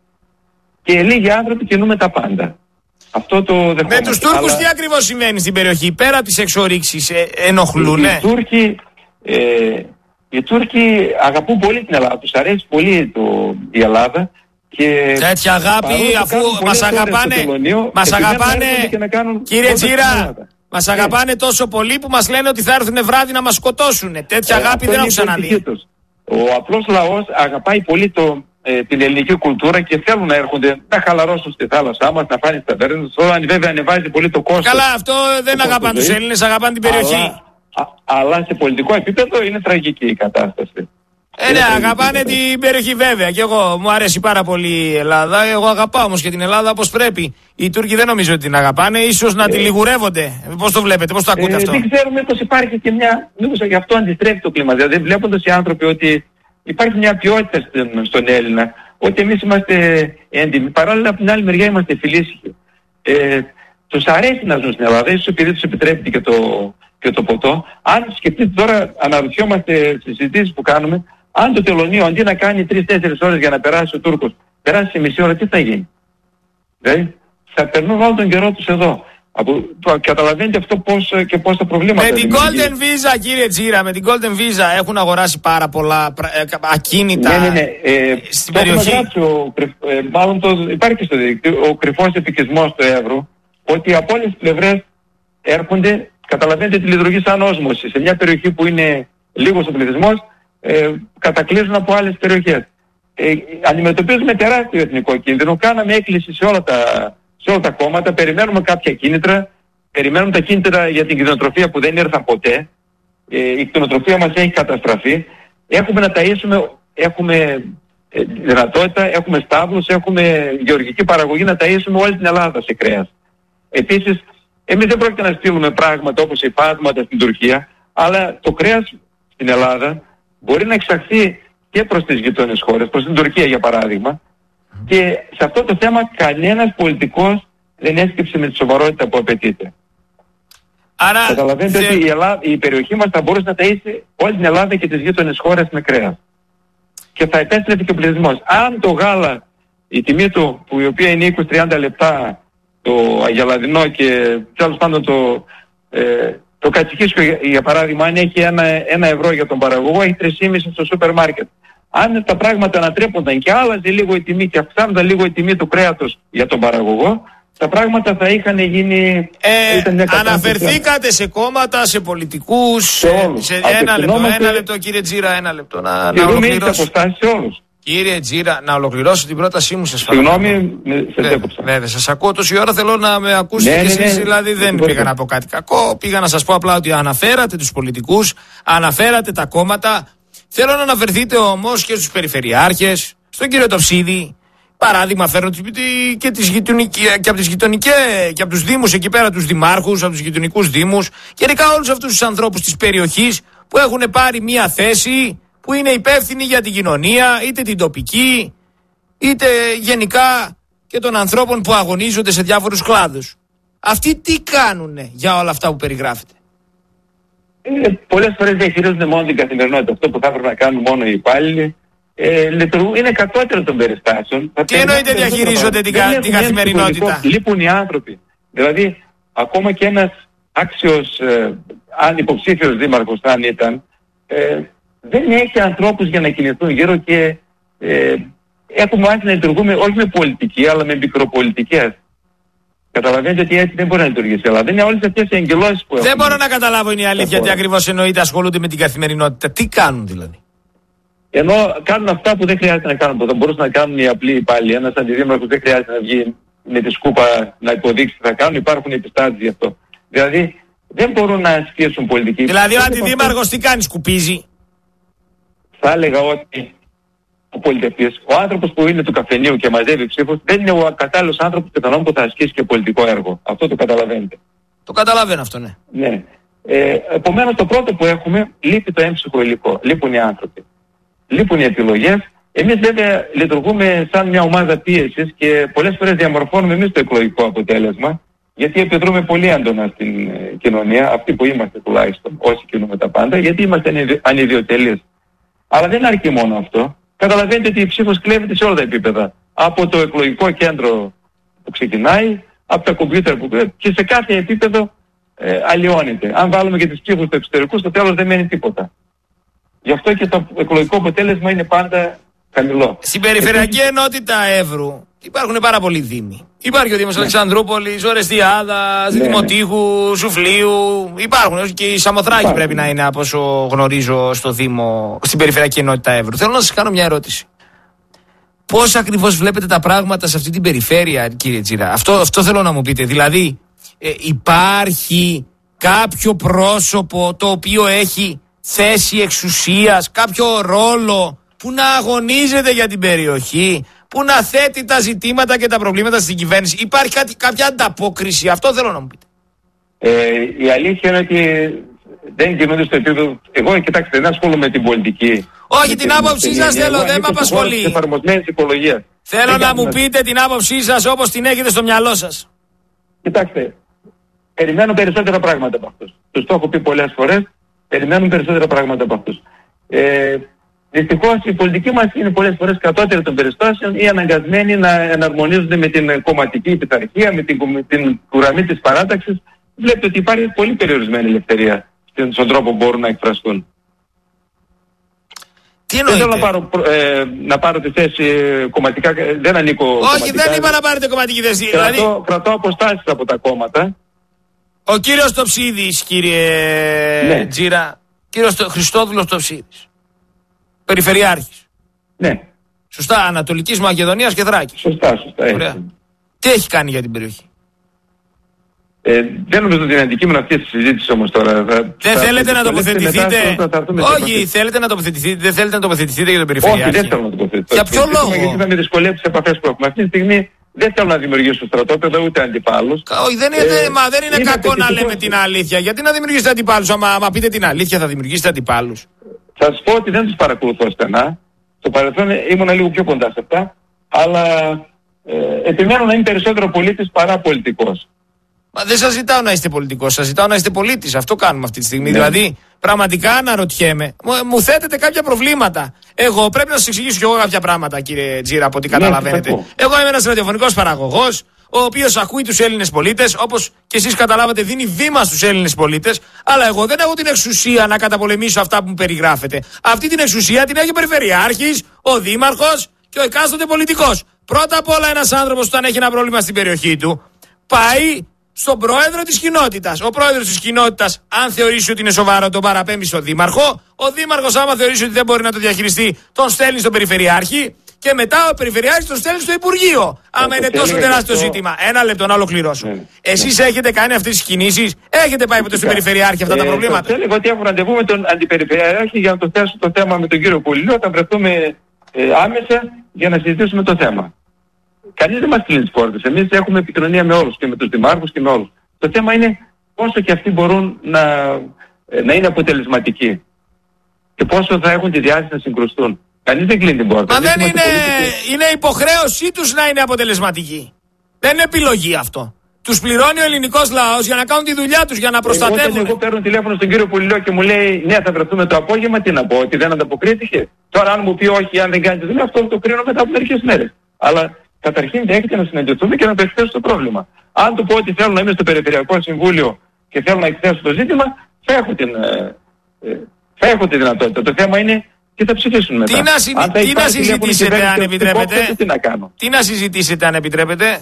Και λίγοι άνθρωποι κινούμε τα πάντα. Αυτό το δεχόμαστε. Με τους Τούρκους αλλά... τι ακριβώς συμβαίνει στην περιοχή, πέρα από τις εξορίξεις, ε, ενοχλούνε? Οι, οι, Τούρκοι, ε, οι Τούρκοι αγαπούν πολύ την Ελλάδα, τους αρέσει πολύ το, η Ελλάδα. Και τέτοια αγάπη, αφού μας αγαπάνε, μας αγαπάνε, κύριε Τζίρα, μας αγαπάνε τόσο πολύ που μας λένε ότι θα έρθουν βράδυ να μας σκοτώσουν. Τέτοια ε, αγάπη δεν έχω ξαναδεί. Ο απλός λαός αγαπάει πολύ το, ε, την ελληνική κουλτούρα και θέλουν να έρχονται να χαλαρώσουν στη θάλασσά μας, να φάνε στα ταβέρνες. Τώρα βέβαια ανεβάζει πολύ το κόστος. Καλά, αυτό δεν αγαπάνε τους Έλληνες, αγαπάνε την περιοχή. Αλλά, α, αλλά σε πολιτικό επίπεδο είναι τραγική η κατάσταση. Ε, ναι, αγαπάνε την περιοχή βέβαια. Και εγώ μου αρέσει πάρα πολύ η Ελλάδα. Εγώ αγαπάω όμως και την Ελλάδα όπως πρέπει. Οι Τούρκοι δεν νομίζω ότι την αγαπάνε. Ίσως να ε, τη λιγουρεύονται. Πώς το βλέπετε, πώς το ακούτε ε, αυτό? Δεν ξέρουμε πως υπάρχει και μια. Μήπως γι' αυτό αντιστρέφει το κλίμα. Δηλαδή βλέποντας οι άνθρωποι ότι υπάρχει μια ποιότητα στον, στον Έλληνα. Ότι εμείς είμαστε έντιμοι. Παράλληλα από την άλλη μεριά είμαστε φιλήσυχοι. Ε, τους αρέσει να ζουν στην Ελλάδα. Ίσως επειδή τους επιτρέπεται και το, και το ποτό. Αν σκεφτείτε τώρα, αναρωτιόμαστε στις συζητήσεις που κάνουμε. Αν το τελωνείο αντί να κάνει τρεις τέσσερις ώρες για να περάσει ο Τούρκος, περάσει σε μισή ώρα, τι θα γίνει? Δηλαδή, θα περνούν όλο τον καιρό τους εδώ. Από, το, καταλαβαίνετε αυτό πώς και πώς τα προβλήματα. Με την Golden Visa, κύριε Τζίρα, με την Golden Visa έχουν αγοράσει πάρα πολλά ακίνητα. Ναι, ναι, ναι. Ε, στην το περιοχή. Γράψει, ο, ε, μάλλον το, υπάρχει και στο δικτύο ο κρυφός επικισμός του εύρου, ότι από όλες τις πλευρές έρχονται, καταλαβαίνετε τι λειτουργεί σαν όσμωση. Σε μια περιοχή που είναι λίγος ο πληθυσμός, ε, κατακλείζουν από άλλες περιοχές. Ε, αντιμετωπίζουμε τεράστιο εθνικό κίνδυνο. Κάναμε έκκληση σε όλα τα, σε όλα τα κόμματα, περιμένουμε κάποια κίνητρα, περιμένουμε τα κίνητρα για την κτηνοτροφία που δεν ήρθαν ποτέ. Ε, η κτηνοτροφία μας έχει καταστραφεί. Έχουμε να ταΐσουμε, έχουμε ε, δυνατότητα, έχουμε στάβλους, έχουμε γεωργική παραγωγή να ταΐσουμε όλη την Ελλάδα σε κρέας. Επίσης, εμείς δεν πρόκειται να στείλουμε πράγματα όπως υφάσματα στην Τουρκία, αλλά το κρέας στην Ελλάδα μπορεί να εξαχθεί και προς τις γειτόνες χώρες, προς την Τουρκία για παράδειγμα, και σε αυτό το θέμα κανένας πολιτικός δεν έσκυψε με τη σοβαρότητα που απαιτείται. Άρα, καταλαβαίνετε θε... ότι η, Ελλάδα, η περιοχή μας θα μπορούσε να ταΐσει όλη την Ελλάδα και τις γείτονες χώρες με κρέας. Και θα επέστρεφε και ο πληθυσμός. Αν το γάλα, η τιμή του, που η οποία είναι είκοσι με τριάντα λεπτά, το αγελαδινό και τέλος πάντων το, ε, το κατσικίσκιο για, για παράδειγμα, αν έχει ένα, ένα ευρώ για τον παραγωγό, έχει τρία κόμμα πέντε στο σούπερ μάρκετ. Αν τα πράγματα ανατρέπονταν και άλλαζε λίγο η τιμή και αυξάνονταν λίγο η τιμή του κρέατος για τον παραγωγό, τα πράγματα θα είχαν γίνει... Ε, αναφερθήκατε σε κόμματα, σε πολιτικούς, σε, σε ένα λεπτό, ένα λεπτό κύριε Τζίρα, ένα λεπτό να, να ολοκληρώσω. Σε όλους. Κύριε Τζίρα, να ολοκληρώσω την πρότασή μου, σας παρακαλώ. Συγγνώμη, σε έκοψα. Βέβαια, σας ακούω τόση ώρα, θέλω να με ακούσετε, ναι, και εσείς, ναι, δηλαδή δεν ναι, πήγα να πω κάτι κακό, πήγα να σας πω απλά ότι αναφέρατε τους πολιτικούς, αναφέρατε τα κόμματα. Θέλω να αναφερθείτε όμως και στους περιφερειάρχες, στον κύριο Τοψίδη. Παράδειγμα φέρνω και, τις και από τις γειτονικές και από τους δήμους εκεί πέρα, τους δημάρχους, από τους γειτονικούς δήμους, γενικά όλους αυτούς τους ανθρώπους της περιοχής που έχουν πάρει μια θέση, που είναι υπεύθυνοι για την κοινωνία, είτε την τοπική, είτε γενικά και των ανθρώπων που αγωνίζονται σε διάφορους κλάδους. Αυτοί τι κάνουνε για όλα αυτά που περιγράφετε? Ε, πολλές φορές διαχειρίζονται μόνο την καθημερινότητα. Αυτό που θα έπρεπε να κάνουν μόνο οι υπάλληλοι. Ε, λειτουργούν, είναι κατώτερο των περιστάσεων. Τι εννοείται διαχειρίζονται την, κα, την καθημερινότητα? Λείπουν οι άνθρωποι. Δηλαδή, ακόμα και ένας άξιος, ε, αν υποψήφιος δήμαρχος αν ήταν, ε, δεν έχει ανθρώπους για να κινηθούν γύρω και ε, έχουμε μάθει να λειτουργούμε όχι με πολιτική, αλλά με μικροπολιτικές. Καταλαβαίνετε ότι έτσι δεν μπορεί να λειτουργήσει. Αλλά δεν είναι όλες αυτές οι εγκυλώσεις που έχουν. Δεν μπορώ να καταλάβω, είναι η αλήθεια, τι ακριβώς εννοείται ασχολούνται με την καθημερινότητα. Τι κάνουν δηλαδή? Ενώ κάνουν αυτά που δεν χρειάζεται να κάνουν, που θα μπορούσαν να κάνουν οι απλοί υπάλληλοι. Ένας αντιδήμαρχος δεν χρειάζεται να βγει με τη σκούπα να υποδείξει τι θα κάνουν, υπάρχουν επιστάσεις γι' αυτό. Δηλαδή δεν μπορούν να ασκήσουν πολιτική. Δηλαδή ο αντιδήμαρχος τι κάνει, σκουπίζει? Θα έλεγα ότι ο πολιτευτής, ο άνθρωπος που είναι του καφενείου και μαζεύει ψήφους, δεν είναι ο κατάλληλος άνθρωπος πιθανόν που θα ασκήσει και πολιτικό έργο. Αυτό το καταλαβαίνετε. Το καταλαβαίνω αυτό, ναι. Ναι. Ε, επομένως το πρώτο που έχουμε, λείπει το έμψυχο υλικό. Λείπουν οι άνθρωποι. Λείπουν οι επιλογές. Εμείς βέβαια λειτουργούμε σαν μια ομάδα πίεσης και πολλές φορές διαμορφώνουμε εμείς το εκλογικό αποτέλεσμα, γιατί επιδρούμε πολύ έντονα στην ε, κοινωνία, αυτοί που είμαστε τουλάχιστον, όσοι κινούμε τα πάντα, γιατί είμαστε ανιδιοτελείς. Αλλά δεν αρκεί μόνο αυτό. Καταλαβαίνετε ότι η ψήφος κλέβεται σε όλα τα επίπεδα. Από το εκλογικό κέντρο που ξεκινάει, από τα κομπιούτερ που κλέβεται και σε κάθε επίπεδο ε, αλλοιώνεται. Αν βάλουμε και τις ψήφους του εξωτερικού, στο τέλος δεν μένει τίποτα. Γι' αυτό και το εκλογικό αποτέλεσμα είναι πάντα χαμηλό. Στην περιφερειακή Επίσης... ενότητα Εύρου υπάρχουν πάρα πολλοί δήμοι. Υπάρχει ο Δήμος, ναι, Αλεξανδρούπολης, Ορεστιάδας, ναι, Δημοτήχου, ναι, Σουφλίου. Υπάρχουν και η Σαμοθράκη Υπάρχει. πρέπει να είναι από όσο γνωρίζω στο Δήμο, στην περιφερειακή ενότητα Εύρου. Θέλω να σας κάνω μια ερώτηση. Πώς ακριβώς βλέπετε τα πράγματα σε αυτή την περιφέρεια, κύριε Τζίρα? Αυτό, αυτό θέλω να μου πείτε. Δηλαδή, ε, υπάρχει κάποιο πρόσωπο το οποίο έχει θέση εξουσίας, κάποιο ρόλο που να αγωνίζεται για την περιοχή, που να θέτει τα ζητήματα και τα προβλήματα στην κυβέρνηση? Υπάρχει κάτι, κάποια ανταπόκριση? Αυτό θέλω να μου πείτε. Ε, η αλήθεια είναι ότι δεν κινούνται στο επίπεδο. Εγώ, κοιτάξτε, δεν ασχολούμαι με την πολιτική. Όχι, την άποψή σας θέλω, δεν με απασχολεί. Θέλω να μου πείτε την άποψή σας όπως την έχετε στο μυαλό σας. Κοιτάξτε, περιμένω περισσότερα πράγματα από αυτούς. Τους το έχω πει πολλές φορές. Περιμένουν περισσότερα πράγματα από αυτούς. Ε, Δυστυχώς η πολιτική μας είναι πολλές φορές κατώτερη των περιστάσεων ή αναγκασμένοι να εναρμονίζονται με την κομματική πειθαρχία, με την, με την γραμμή της παράταξης. Βλέπετε ότι υπάρχει πολύ περιορισμένη ελευθερία στον τρόπο που μπορούν να εκφραστούν. Τι εννοείτε? Δεν θέλω να πάρω, ε, να πάρω τη θέση κομματικά, δεν ανήκω. Όχι, κομματικά, δεν είπα να πάρετε κομματική θέση. Κρατώ, Δηλαδή... κρατώ αποστάσεις από τα κόμματα. Ο κύριος Τοψίδης, κύριε ναι. Τζίρα, κύριος Χριστόδουλος Τοψίδης, περιφερειάρχης. Ναι. Σωστά, Ανατολικής Μακεδονίας και Θράκης. Σωστά, σωστά. Έτσι. Τι έχει κάνει για την περιοχή? Ε, δεν νομίζω ότι είναι αντικείμενο αυτή τη συζήτηση όμως τώρα. Θα, δεν θα, θέλετε θα, να τοποθετηθείτε. Θα, θα, θα, Όχι, θέλετε να τοποθετηθείτε. Δεν θέλετε να τοποθετηθείτε για τον περιφερειάρχη. Όχι, δεν θέλω να τοποθετηθώ. Για ποιο λόγο? Γιατί θα με δυσκολεύει τις επαφές που έχουμε. Αυτή τη στιγμή δεν θέλω να δημιουργήσω στρατόπεδο ούτε αντιπάλους. Όχι, δεν είναι, ε, μα δεν είναι, είναι κακό να λέμε είναι. την αλήθεια. Γιατί να δημιουργήσετε αντιπάλους? Άμα, άμα πείτε την αλήθεια, θα δημιουργήσετε αντιπάλους. Θα σας πω ότι δεν τους παρακολουθώ στενά. Στο παρελθόν ήμουν λίγο πιο κοντά σε αυτά. Αλλά ε, επιμένω να είμαι περισσότερο πολίτης παρά πολιτικός. Μα δεν σας ζητάω να είστε πολιτικός, σας ζητάω να είστε πολίτης. Αυτό κάνουμε αυτή τη στιγμή. Ναι. Δηλαδή, πραγματικά αναρωτιέμαι, μου, μου θέτετε κάποια προβλήματα. Εγώ πρέπει να σας εξηγήσω κι εγώ κάποια πράγματα, κύριε Τζίρα, από ό,τι ναι, καταλαβαίνετε. Εγώ είμαι ένας ραδιοφωνικός παραγωγός, ο οποίος ακούει τους Έλληνες πολίτες, όπως και εσείς καταλάβατε, δίνει βήμα στους Έλληνες πολίτες. Αλλά εγώ δεν έχω την εξουσία να καταπολεμήσω αυτά που μου περιγράφετε. Αυτή την εξουσία την έχει ο Περιφερειάρχης, ο Δήμαρχος και ο εκάστοτε πολιτικός. Πρώτα απ' όλα, ένας άνθρωπος, όταν έχει ένα πρόβλημα στην περιοχή του, πάει στον πρόεδρο της κοινότητας. Ο πρόεδρος της κοινότητας, αν θεωρήσει ότι είναι σοβαρό, τον παραπέμπει στον δήμαρχο. Ο δήμαρχος, άμα θεωρήσει ότι δεν μπορεί να το διαχειριστεί, τον στέλνει στον περιφερειάρχη. Και μετά ο περιφερειάρχης τον στέλνει στο Υπουργείο. Άμα είναι τόσο τεράστιο ζήτημα. Ένα λεπτό να ολοκληρώσω. Ναι. Εσείς ναι. έχετε κάνει αυτές τις κινήσεις, έχετε πάει ποτέ στον περιφερειάρχη αυτά ε, τα προβλήματα? Θα έλεγα ότι έχω ραντεβού με τον αντιπεριφερειάρχη για να το θέσω το θέμα με τον κύριο Κουλίου, όταν βρεθούμε ε, άμεσα για να συζητήσουμε το θέμα. Κανείς δεν μας κλείνει τις πόρτες. Εμείς έχουμε επικοινωνία με όλους και με τους δημάρχους και με όλους. Το θέμα είναι πόσο και αυτοί μπορούν να, να είναι αποτελεσματικοί και πόσο θα έχουν τη διάθεση να συγκρουστούν. Κανείς δεν κλείνει την πόρτα. Μα δεν είναι, είναι υποχρέωσή τους να είναι αποτελεσματικοί. Δεν είναι επιλογή αυτό. Τους πληρώνει ο ελληνικός λαός για να κάνουν τη δουλειά τους, για να προστατεύουν. Εγώ, εγώ παίρνω τηλέφωνο στον κύριο Πουλιλό και μου λέει ναι, θα βρεθούμε το απόγευμα, τι να πω, ότι δεν ανταποκρίθηκε. Τώρα αν μου πει όχι, αν δεν κάνει τη δουλειά, αυτό το κρίνω μετά από μερικές μέρες. Αλλά καταρχήν δέχεται να συναντηθούμε και να το εκθέσω το πρόβλημα. Αν του πω ότι θέλω να είμαι στο Περιφερειακό Συμβούλιο και θέλω να εκθέσω το ζήτημα, θα έχω, την, ε, ε, θα έχω τη δυνατότητα. Το θέμα είναι τι θα ψηφίσουν μετά. Τι να, συ... τι να συζητήσετε αν επιτρέπετε. Πόψε, τι να κάνω. Τι να συζητήσετε αν επιτρέπετε.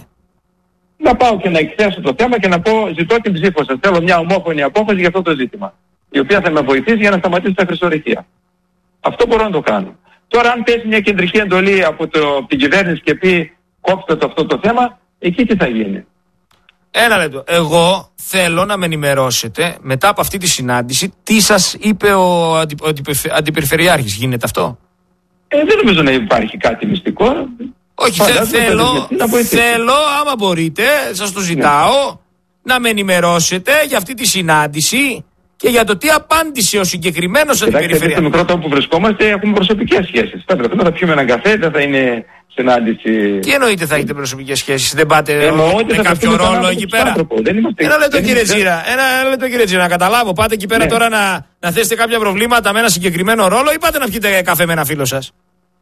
Να πάω και να εκθέσω το θέμα και να πω ζητώ την ψήφο σας. Θέλω μια ομόφωνη απόφαση για αυτό το ζήτημα. Η οποία θα με βοηθήσει για να σταματήσει τα χρυσορυχεία. Αυτό μπορώ να το κάνω. Τώρα αν πέσει μια κεντρική εντολή από, το, από την κυβέρνηση και πει κόψτε το αυτό το θέμα, εκεί τι θα γίνει? Ένα λεπτό. Εγώ θέλω να με ενημερώσετε μετά από αυτή τη συνάντηση τι σας είπε ο, αντι, ο αντιπεριφερειάρχης. Γίνεται αυτό? Ε, δεν νομίζω να υπάρχει κάτι μυστικό. Όχι, θε, θέλω, θέλω άμα μπορείτε, σας το ζητάω, ναι. να με ενημερώσετε για αυτή τη συνάντηση και για το τι απάντησε ο συγκεκριμένος αντιπεριφερειάρχης. Στο μικρό τόπο που βρισκόμαστε έχουμε προσωπικές σχέσεις. Θα βρεθούμε, θα πιούμε έναν καφέ, δεν θα είναι συνάντηση. Τι εννοείται θα έχετε προσωπικές σχέσεις? Δεν πάτε ε, με κάποιο ρόλο εκεί πέρα? Είμαστε, ένα λεπτό κύριε Τζίρα, ένα λεπτό κύριε Τζίρα, να καταλάβω. Πάτε εκεί πέρα ναι. τώρα να, να θέσετε κάποια προβλήματα με ένα συγκεκριμένο ρόλο ή πάτε να πιείτε καφέ με ένα φίλο σας?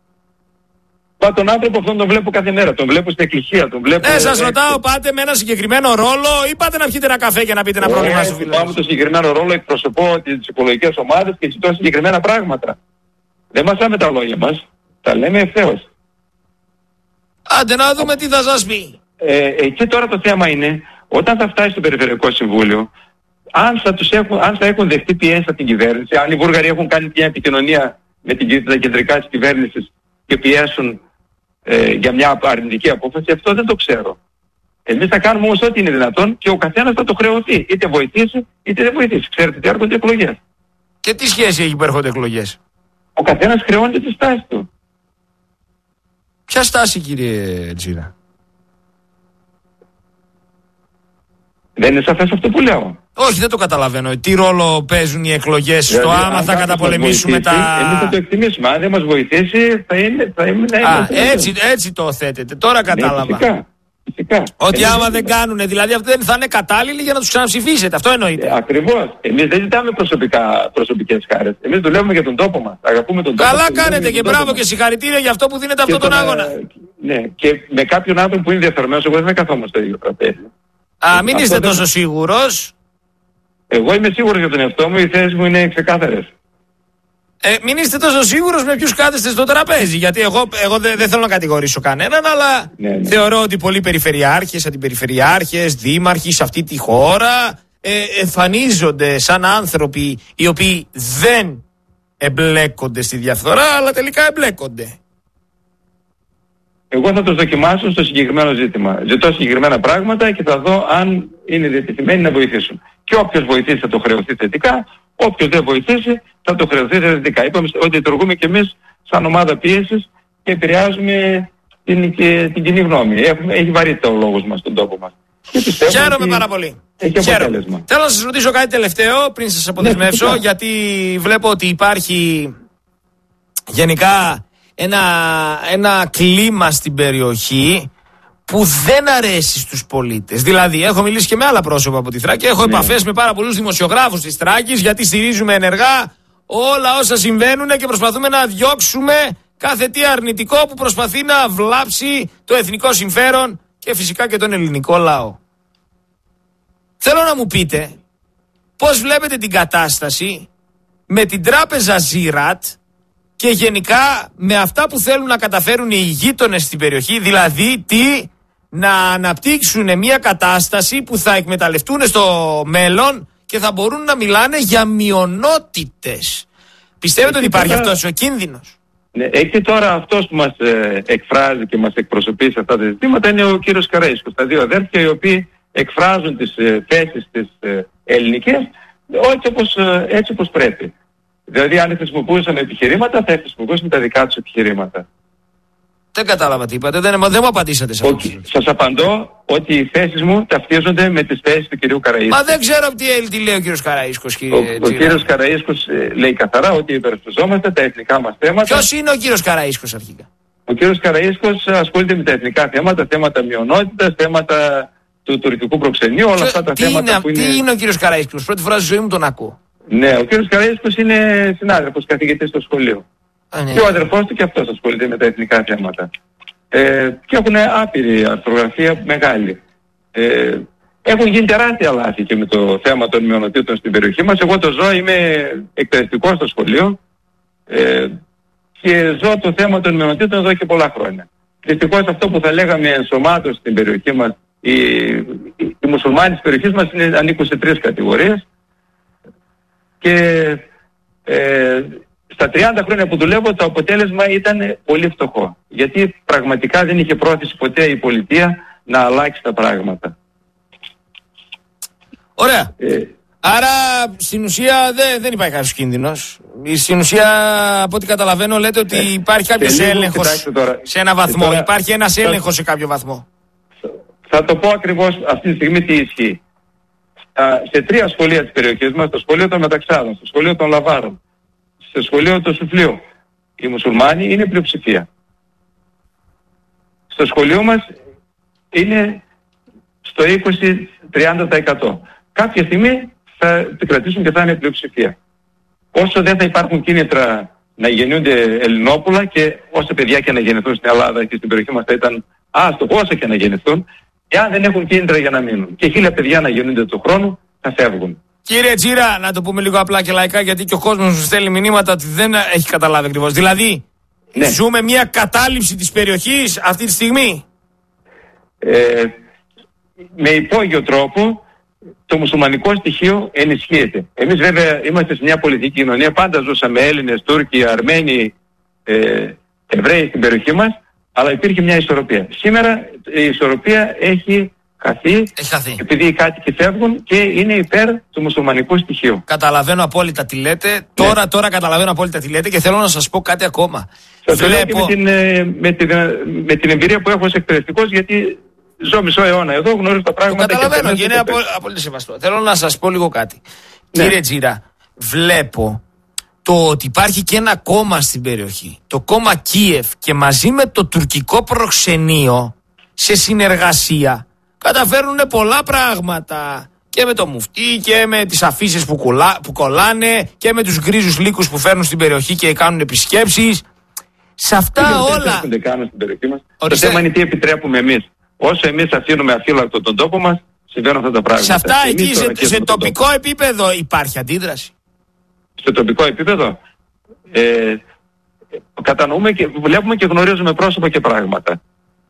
Πα τον άνθρωπο αυτόν τον βλέπω κάθε μέρα, τον βλέπω στην εκκλησία, τον βλέπω... Ναι, σας ρωτάω, πάτε με ένα συγκεκριμένο ρόλο ή πάτε να πιείτε ένα καφέ και να πείτε ένα ε, πρόβλημα στο φίλο? Πάω με το συγκεκριμένο ρόλο, εκπροσωπώ τις οικολογικές ομάδες και ζητώ συγκεκριμένα πράγματα. Δεν μασάμε τα λόγια μας, τα λέμε ευθέως. Άντε να δούμε τι θα σας πει. Ε, εκεί τώρα το θέμα είναι, όταν θα φτάσει στο Περιφερειακό Συμβούλιο, αν θα, τους έχουν, αν θα έχουν δεχτεί πιέσεις από την κυβέρνηση, αν οι Βούλγαροι έχουν κάνει μια επικοινωνία με την, τα κεντρικά της κυβέρνησης και πιέσουν ε, για μια αρνητική απόφαση, αυτό δεν το ξέρω. Εμείς θα κάνουμε όμως ό,τι είναι δυνατόν και ο καθένας θα το χρεωθεί. Είτε βοηθήσει είτε δεν βοηθήσει. Ξέρετε ότι έρχονται εκλογές. Και τι σχέση έχει που έρχονται εκλογές? Ο καθένας χρεώνεται τη στάση του. Ποια στάση, κύριε Τζίρα? Δεν είναι σαφές αυτό που λέω? Όχι, δεν το καταλαβαίνω. Τι ρόλο παίζουν οι εκλογές στο δηλαδή, άμα θα καταπολεμήσουμε βοηθήσει, τα... Εμείς θα το εκτιμήσουμε. Αν δεν μας βοηθήσει θα είναι... Θα είναι Α, έτσι, έτσι το θέτετε. Τώρα κατάλαβα. Ναι, φυσικά. Φυσικά. Ότι εμείς άμα δεν κάνουνε, δηλαδή αυτοί δεν θα είναι κατάλληλοι για να τους ξαναψηφίσετε. Αυτό εννοείται. Ε, ακριβώς. Εμείς δεν ζητάμε προσωπικά, προσωπικές χάρες. Εμείς δουλεύουμε για τον τόπο μας. Αγαπούμε τον τόπο. Καλά κάνετε και μπράβο και συγχαρητήρια για αυτό που δίνετε αυτόν τον αγώνα. Ναι, και με κάποιον άνθρωπο που είναι διαφορεμένος, εγώ δεν θα καθόμαστε στο ίδιο τραπέζι. Α, μην είστε τόσο σίγουρος. Εγώ είμαι σίγουρος για τον εαυτό μου, οι θέσεις μου είναι ξεκάθαρες. Ε, μην είστε τόσο σίγουρος με ποιους κάθεστε στο τραπέζι. Γιατί εγώ, εγώ δεν δε θέλω να κατηγορήσω κανέναν, αλλά ναι, ναι. θεωρώ ότι πολλοί περιφερειάρχες, αντιπεριφερειάρχες, δήμαρχοι σε αυτή τη χώρα ε, εμφανίζονται σαν άνθρωποι οι οποίοι δεν εμπλέκονται στη διαφθορά, αλλά τελικά εμπλέκονται. Εγώ θα τους δοκιμάσω στο συγκεκριμένο ζήτημα. Ζητώ συγκεκριμένα πράγματα και θα δω αν είναι διατεθειμένοι να βοηθήσουν. Και όποιος βοηθήσει θα το χρεωθεί θετικά, όποιος δεν βοηθήσει θα το χρεωθεί θετικά. Είπαμε ότι λειτουργούμε κι εμείς σαν ομάδα πίεσης και επηρεάζουμε την, και, την κοινή γνώμη. Έχουμε, έχει βαρύτητα ο λόγος μας στον τόπο μας. Χαίρομαι πάρα πολύ. Έχει αποτέλεσμα. Θέλω να σας ρωτήσω κάτι τελευταίο πριν σας αποδεσμεύσω, ναι, γιατί βλέπω ότι υπάρχει γενικά ένα, ένα κλίμα στην περιοχή που δεν αρέσει στους πολίτες. Δηλαδή, έχω μιλήσει και με άλλα πρόσωπα από τη Θράκη, έχω ναι. επαφές με πάρα πολλούς δημοσιογράφους της Θράκης, γιατί στηρίζουμε ενεργά όλα όσα συμβαίνουν και προσπαθούμε να διώξουμε κάθε τι αρνητικό που προσπαθεί να βλάψει το εθνικό συμφέρον και φυσικά και τον ελληνικό λαό. Θέλω να μου πείτε πώς βλέπετε την κατάσταση με την τράπεζα Ζήρατ και γενικά με αυτά που θέλουν να καταφέρουν οι γείτονες στην περιοχή, δηλαδή τι, να αναπτύξουν μια κατάσταση που θα εκμεταλλευτούν στο μέλλον και θα μπορούν να μιλάνε για μειονότητες. Πιστεύετε ότι υπάρχει τώρα αυτός ο κίνδυνος? Ναι, εκεί τώρα αυτός που μας ε, εκφράζει και μας εκπροσωπεί σε αυτά τα ζητήματα είναι ο κύριος Καραΐσκος. Τα δύο αδέρφια οι οποίοι εκφράζουν τις ε, θέσεις τις ε, ελληνικές έτσι όπως, ε, έτσι όπως πρέπει. Δηλαδή αν χρησιμοποιούσαν επιχειρήματα θα χρησιμοποιούσαν τα δικά τους επιχειρήματα. Δεν κατάλαβα τι είπατε, δεν, δεν μου απαντήσατε σε αυτό. Okay. Σας απαντώ ότι οι θέσεις μου ταυτίζονται με τις θέσεις του κυρίου Καραΐσκου. Μα δεν ξέρω τι, τι λέει ο κύριος Καραΐσκος, κύριε Ο, ο κύριος Καραΐσκος ε, λέει καθαρά ότι υπερασπιζόμαστε τα εθνικά μας θέματα. Ποιος είναι ο κύριος Καραΐσκος αρχικά? Ο κύριος Καραΐσκος ασχολείται με τα εθνικά θέματα, θέματα μειονότητας, θέματα του τουρκικού προξενείου, όλα αυτά τα τι θέματα είναι, που είναι... Τι είναι ο κύριος Καραΐσκος? Πρώτη φορά στη ζωή μου τον ακούω. Ναι, ο κύριος Καραΐσκος είναι συνάδελφος, καθηγητής στο σχολείο. Α, ναι. Και ο αδερφός του και αυτός ασχολείται με τα εθνικά θέματα. Ε, και έχουν άπειρη αρθρογραφία μεγάλη. Ε, έχουν γίνει τεράστια λάθη και με το θέμα των μειονοτήτων στην περιοχή μας. Εγώ το ζω, είμαι εκπαιδευτικός στο σχολείο ε, και ζω το θέμα των μειονοτήτων εδώ και πολλά χρόνια. Δυστυχώς αυτό που θα λέγαμε ενσωμάτωση στην περιοχή μας, οι, οι, οι μουσουλμάνοι της περιοχής μας είναι, ανήκουν σε τρεις κατηγορίες και ε, στα τριάντα χρόνια που δουλεύω το αποτέλεσμα ήταν πολύ φτωχό. Γιατί πραγματικά δεν είχε πρόθεση ποτέ η πολιτεία να αλλάξει τα πράγματα. Ωραία. Ε, Άρα στην ουσία δεν, δεν υπάρχει κάποιος κίνδυνος. Στην ουσία από ό,τι καταλαβαίνω λέτε ότι ε, υπάρχει κάποιος έλεγχος σε ένα βαθμό. Τώρα, υπάρχει ένας θα, έλεγχος σε κάποιο βαθμό. Θα το πω ακριβώς αυτή τη στιγμή τι ισχύει. Σε τρία σχολεία της περιοχής μας, στο σχολείο των Μεταξάδων, στο σχολείο των Λαβάρων, στο σχολείο του Σουφλίου, οι μουσουλμάνοι είναι πλειοψηφία. Στο σχολείο μας είναι στο είκοσι με τριάντα τοις εκατό. Κάποια στιγμή θα επικρατήσουν και θα είναι πλειοψηφία. Όσο δεν θα υπάρχουν κίνητρα να γεννιούνται Ελληνόπουλα και όσα παιδιά και να γεννηθούν στην Ελλάδα και στην περιοχή μας θα ήταν άστοχο όσα και να γεννηθούν, εάν δεν έχουν κίνητρα για να μείνουν και χίλια παιδιά να γεννούνται του χρόνου, θα φεύγουν. Κύριε Τζίρα, να το πούμε λίγο απλά και λαϊκά, γιατί και ο κόσμος μου στέλνει μηνύματα ότι δεν έχει καταλάβει ακριβώς. Δηλαδή, ναι. Ζούμε μια κατάληψη της περιοχής αυτή τη στιγμή. Ε, με υπόγειο τρόπο το μουσουλμανικό στοιχείο ενισχύεται. Εμείς βέβαια είμαστε σε μια πολιτική κοινωνία, πάντα ζούσαμε Έλληνες, Τούρκοι, Αρμένοι, ε, Εβραίοι στην περιοχή μας, αλλά υπήρχε μια ισορροπία. Σήμερα η ισορροπία έχει χαθεί, έχει χαθεί. Επειδή οι κάτοικοι φεύγουν και είναι υπέρ του μουσουλμανικού στοιχείου. Καταλαβαίνω απόλυτα τι λέτε. Ναι. Τώρα, τώρα καταλαβαίνω απόλυτα τι λέτε και θέλω να σας πω κάτι ακόμα. Σας Βλέπω... με, την, με, την, με την εμπειρία που έχω ως εκπαιδευτικός, γιατί ζω μισό αιώνα εδώ, γνωρίζω τα πράγματα. Το καταλαβαίνω και, και είναι απο, απόλυτα σεβαστό. Θέλω να σας πω λίγο κάτι. Ναι. Κύριε Τζίρα, βλέπω το ότι υπάρχει και ένα κόμμα στην περιοχή, το κόμμα Κίεφ, και μαζί με το τουρκικό προξενείο σε συνεργασία καταφέρνουν πολλά πράγματα. Και με το μουφτί και με τις αφήσεις που, που κολλάνε και με τους γκρίζους λύκους που φέρνουν στην περιοχή και κάνουν επισκέψεις. Σε αυτά δεν όλα. Δεν κάνουν στην περιοχή μας. Το θέμα είναι τι επιτρέπουμε εμείς. Όσο εμείς αφήνουμε αφύλακτο τον τόπο μας, συμβαίνουν αυτά τα πράγματα. Σε αυτά εκεί, σε, σε τοπικό τόπο. επίπεδο υπάρχει αντίδραση. Στο τοπικό επίπεδο. Ε, κατανοούμε και βλέπουμε και γνωρίζουμε πρόσωπα και πράγματα.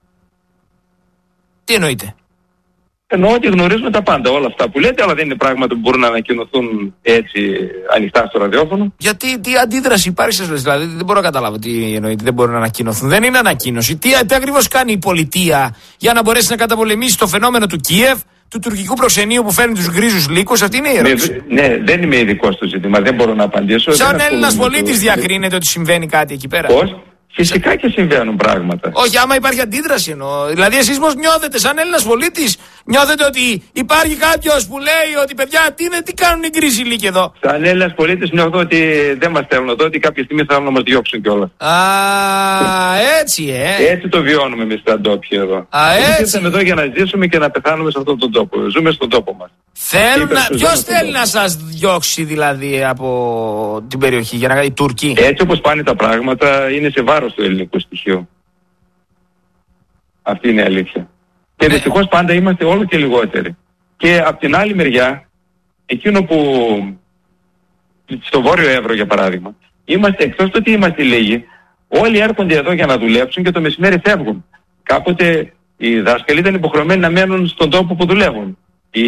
Τι εννοείτε? Εννοώ ότι γνωρίζουμε τα πάντα, όλα αυτά που λέτε, αλλά δεν είναι πράγματα που μπορούν να ανακοινωθούν έτσι ανοιχτά στο ραδιόφωνο. Γιατί τι αντίδραση υπάρχει σε εσάς, δηλαδή δεν μπορώ να καταλάβω τι εννοείται, δεν μπορούν να ανακοινωθούν. Δεν είναι ανακοίνωση. Τι, τι ακριβώς κάνει η πολιτεία για να μπορέσει να καταπολεμήσει το φαινόμενο του Κίεβ, του τουρκικού προξενείου που φέρνει τους γκρίζους λύκους? Αυτή είναι η ερώτηση. Ναι, ναι, δεν είμαι ειδικός στο ζήτημα, δεν μπορώ να απαντήσω. Σαν Έλληνας πολίτης το... διακρίνεται ότι συμβαίνει κάτι εκεί πέρα? Πώς? Φυσικά και συμβαίνουν πράγματα. Όχι, άμα υπάρχει αντίδραση εννοώ. Δηλαδή, εσείς πώς νιώθετε, σαν Έλληνας πολίτης, νιώθετε ότι υπάρχει κάποιος που λέει ότι παιδιά, τι, είναι, τι κάνουν οι γκρίζοι λύκοι εδώ? Σαν Έλληνας πολίτης νιώθω ότι δεν μας θέλουν εδώ, ότι κάποια στιγμή θέλουν να μας διώξουν κιόλας. Α, έτσι, ε. Έτσι το βιώνουμε εμείς τα ντόπια εδώ. Α, έτσι. Ήρθαμε εδώ για να ζήσουμε και να πεθάνουμε σε αυτόν τον τόπο. Ζούμε στον τόπο μας. Να... Ποιος θέλει να σας διώξει δηλαδή από την περιοχή, για να... οι Τούρκοι? Έτσι όπως πάνε τα πράγματα, είναι σε βάρος του ελληνικού στοιχείου. Αυτή είναι η αλήθεια. Και ναι. Δυστυχώς πάντα είμαστε όλο και λιγότεροι. Και από την άλλη μεριά, εκείνο που στο Βόρειο Εύρο για παράδειγμα, είμαστε εκτός του ότι είμαστε λίγοι, όλοι έρχονται εδώ για να δουλέψουν και το μεσημέρι φεύγουν. Κάποτε οι δάσκαλοι ήταν υποχρεωμένοι να μένουν στον τόπο που δουλεύουν. Οι,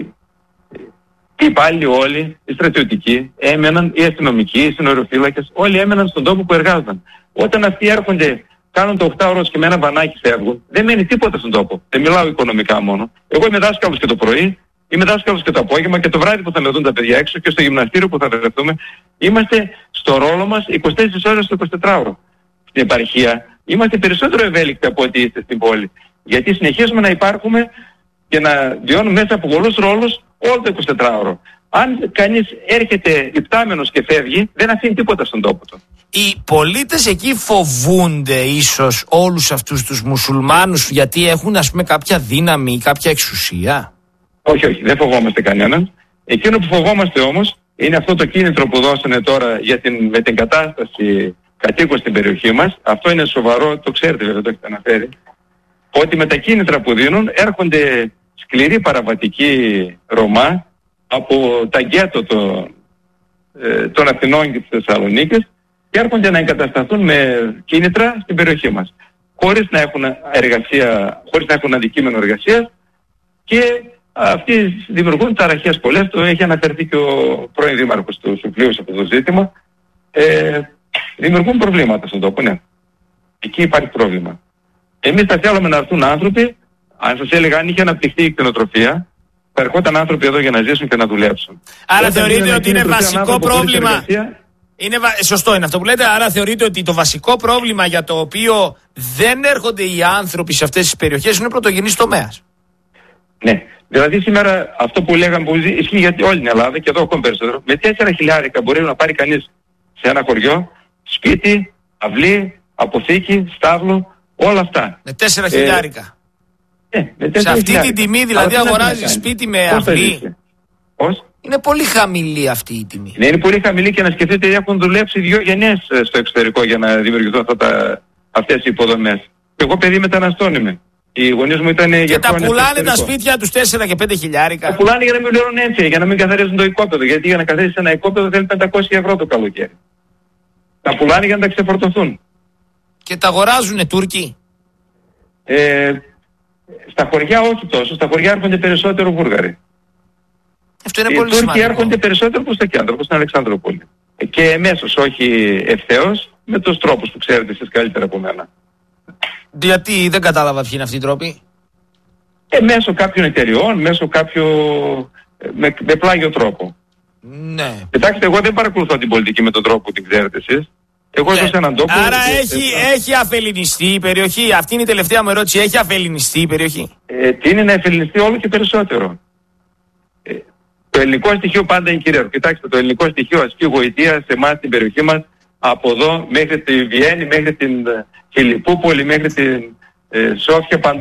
οι υπάλληλοι όλοι, οι στρατιωτικοί έμεναν, οι αστυνομικοί, οι συνοριοφύλακες, όλοι έμεναν στον τόπο που εργάζονταν. Όταν αυτοί έρχονται, κάνουν το οκτώ ώρες και με ένα βανάκι φεύγουν, δεν μένει τίποτα στον τόπο. Δεν μιλάω οικονομικά μόνο. Εγώ είμαι δάσκαλος και το πρωί, είμαι δάσκαλος και το απόγευμα και το βράδυ που θα με δουν τα παιδιά έξω και στο γυμναστήριο που θα βρεθούμε. Είμαστε στο ρόλο μας είκοσι τέσσερις ώρες το εικοσιτετράωρο. Στην επαρχία είμαστε περισσότερο ευέλικτοι από ό,τι είστε στην πόλη. Γιατί συνεχίζουμε να υπάρχουμε και να βιώνουμε μέσα από πολλούς ρόλους όλο το εικοσιτετράωρο. Αν κανείς έρχεται υπτάμενος και φεύγει, δεν αφήνει τίποτα στον τόπο του. Οι πολίτες εκεί φοβούνται ίσως όλους αυτούς τους μουσουλμάνους γιατί έχουν ας πούμε κάποια δύναμη ή κάποια εξουσία? Όχι, όχι, δεν φοβόμαστε κανέναν. Εκείνο που φοβόμαστε όμως είναι αυτό το κίνητρο που δώσανε τώρα για την, με την κατάσταση κατοίκων στην περιοχή μας. Αυτό είναι σοβαρό, το ξέρετε βέβαια, το έχετε αναφέρει. Ότι με τα κίνητρα που δίνουν έρχονται σκληροί παραβατικοί Ρωμά από τα γκέτο των, ε, των Αθηνών και της Θεσσαλονίκης και έρχονται να εγκατασταθούν με κίνητρα στην περιοχή μας. Χωρίς να έχουν εργασία, χωρίς να έχουν αντικείμενο εργασίας και αυτοί δημιουργούν ταραχές πολλές. Το έχει αναφερθεί και ο πρώην δήμαρχος του Σουφλίου σε αυτό το ζήτημα. Ε, δημιουργούν προβλήματα στον τόπο, ναι. Εκεί υπάρχει πρόβλημα. Εμείς θα θέλαμε να έρθουν άνθρωποι, αν σας έλεγα αν είχε αναπτυχθεί η κτηνοτροφία, θα ερχόταν άνθρωποι εδώ για να ζήσουν και να δουλέψουν. Άρα θεωρείτε ότι είναι βασικό πρόβλημα. Είναι βα... Σωστό είναι αυτό που λέτε. Άρα θεωρείτε ότι το βασικό πρόβλημα για το οποίο δεν έρχονται οι άνθρωποι σε αυτές τις περιοχές είναι πρωτογενής τομέας. Ναι. Δηλαδή σήμερα αυτό που λέγαμε που ισχύει για όλη την Ελλάδα και εδώ ακόμη περισσότερο. Με τέσσερα χιλιάρικα μπορεί να πάρει κανείς σε ένα χωριό σπίτι, αυλή, αποθήκη, στάβλο, όλα αυτά. Με τέσσερα χιλιάρικα. Ε, ναι, με τέσσερα σε αυτή χιλιάρικα. την τιμή δηλαδή αγοράζει σπίτι με αυλή. Πώς? Είναι πολύ χαμηλή αυτή η τιμή. Ναι, είναι πολύ χαμηλή και να σκεφτείτε ότι έχουν δουλέψει δύο γενιές στο εξωτερικό για να δημιουργηθούν αυτά τα, αυτές οι υποδομές. Και εγώ παιδί μεταναστών είμαι. Οι γονείς μου ήταν για και τα πουλάνε τα σπίτια τους τέσσερα και πέντε χιλιάρικα. Τα πουλάνε για να μην πληρώνουν έτσι, για να μην καθαρίζουν το οικόπεδο. Γιατί για να καθαρίσει ένα οικόπεδο θέλει πεντακόσια ευρώ το καλοκαίρι. Τα πουλάνε για να τα ξεφορτωθούν. Και τα αγοράζουνε Τούρκοι. Ε, στα χωριά όχι τόσο. Στα χωριά έρχονται περισσότερο Βούλγαροι. Αυτό είναι οι πολύ Τούρκοι σημαντικό. έρχονται περισσότερο προς το κέντρο, προς την Αλεξανδρούπολη. Και εμέσως, όχι ευθέως, με τους τρόπους που ξέρετε εσείς καλύτερα από μένα. Γιατί δεν κατάλαβα ποιοι είναι αυτοί οι τρόποι. Ε, μέσω κάποιων εταιριών, μέσω κάποιου... με, με πλάγιο τρόπο. Ναι. Κοιτάξτε, εγώ δεν παρακολουθώ την πολιτική με τον τρόπο που την ξέρετε εσείς. Εγώ ζω σε έναν τόπο... Άρα έχει, έχει αφελινιστεί η περιοχή. Αυτή είναι η τελευταία μου ερώτηση. Έχει αφελινιστεί η περιοχή. Ε, τι είναι να αφελινιστεί όλο και περισσότερο. Ε, το ελληνικό στοιχείο πάντα είναι κυρίαρχο. Κοιτάξτε, το ελληνικό στοιχείο ασκεί γοητεία σε εμάς στην περιοχή μας από εδώ μέχρι τη Βιέννη, μέχρι την Φιλιππούπολη, μέχρι την ε, Σόφια, παντού.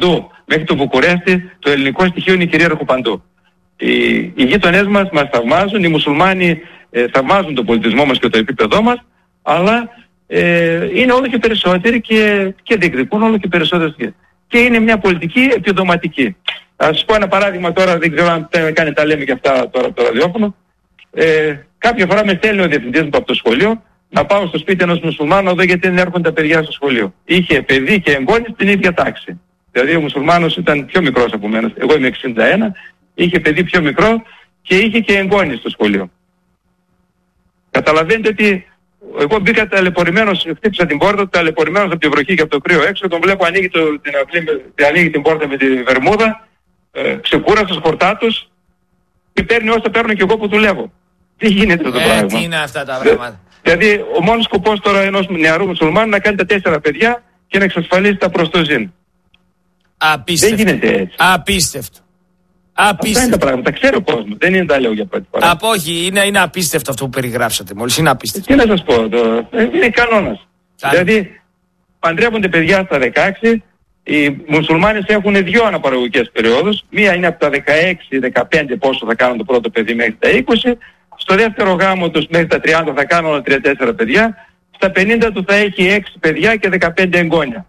μέχρι το Βουκουρέστι, το ελληνικό στοιχείο είναι κυρίαρχο παντού. Οι, οι γείτονές μας μας θαυμάζουν, οι μουσουλμάνοι ε, θαυμάζουν τον πολιτισμό μας και το επίπεδό μας, αλλά ε, είναι όλο και περισσότεροι και, και διεκδικούν όλο και περισσότερες. Και είναι μια πολιτική επιδοματική. Θα σας πω ένα παράδειγμα τώρα, δεν ξέρω αν κάνει τα λέμε και αυτά τώρα το ραδιόφωνο. Ε, κάποια φορά με στέλνει ο διευθυντής μου από το σχολείο να πάω στο σπίτι ενός μουσουλμάνου εδώ γιατί δεν έρχονται τα παιδιά στο σχολείο. Είχε παιδί και εγγόνι στην ίδια τάξη. Δηλαδή ο μουσουλμάνος ήταν πιο μικρός από μένα. Εγώ είμαι εξήντα ένα, είχε παιδί πιο μικρό και είχε και εγγόνι στο σχολείο. Καταλαβαίνετε ότι εγώ μπήκα ταλαιπωρημένος, χτύπησα την πόρτα, ταλαιπωρημένος από τη βροχή και από το κρύο έξω, τον βλέπω ανοίγει, το, την, αυλή, ανοίγει την πόρτα με τη βερμούδα, ε, ξεκούραστος, χορτάτος και παίρνει όσα παίρνω και εγώ που δουλεύω. Τι γίνεται το ε, πράγμα. Τι είναι αυτά τα πράγματα. Δηλαδή ο μόνος σκοπός τώρα ενός νεαρού μουσουλμάνου να κάνει τα τέσσερα παιδιά και να εξασφαλίσει τα προστοζήν. Απίστευτο. Δεν γίνεται έτσι. Απίστευτο. Απίστευτο. Αυτά είναι τα πράγματα. Τα ξέρει ο κόσμος. Δεν είναι τα λέω για πρώτη φορά. Από όχι, είναι, είναι απίστευτο αυτό που περιγράψατε μόλις. Είναι απίστευτο. Τι να σας πω, το, είναι κανόνας. Δηλαδή παντρεύονται παιδιά στα δεκαέξι, οι μουσουλμάνες έχουν δύο αναπαραγωγικές περιόδους. Μία είναι από τα δεκαέξι δεκαπέντε πόσο θα κάνουν το πρώτο παιδί μέχρι τα είκοσι. Στο δεύτερο γάμο τους μέχρι τα τριάντα θα κάνουν όλα τρία τέσσερα παιδιά. Στα πενήντα του θα έχει έξι παιδιά και δεκαπέντε εγγόνια.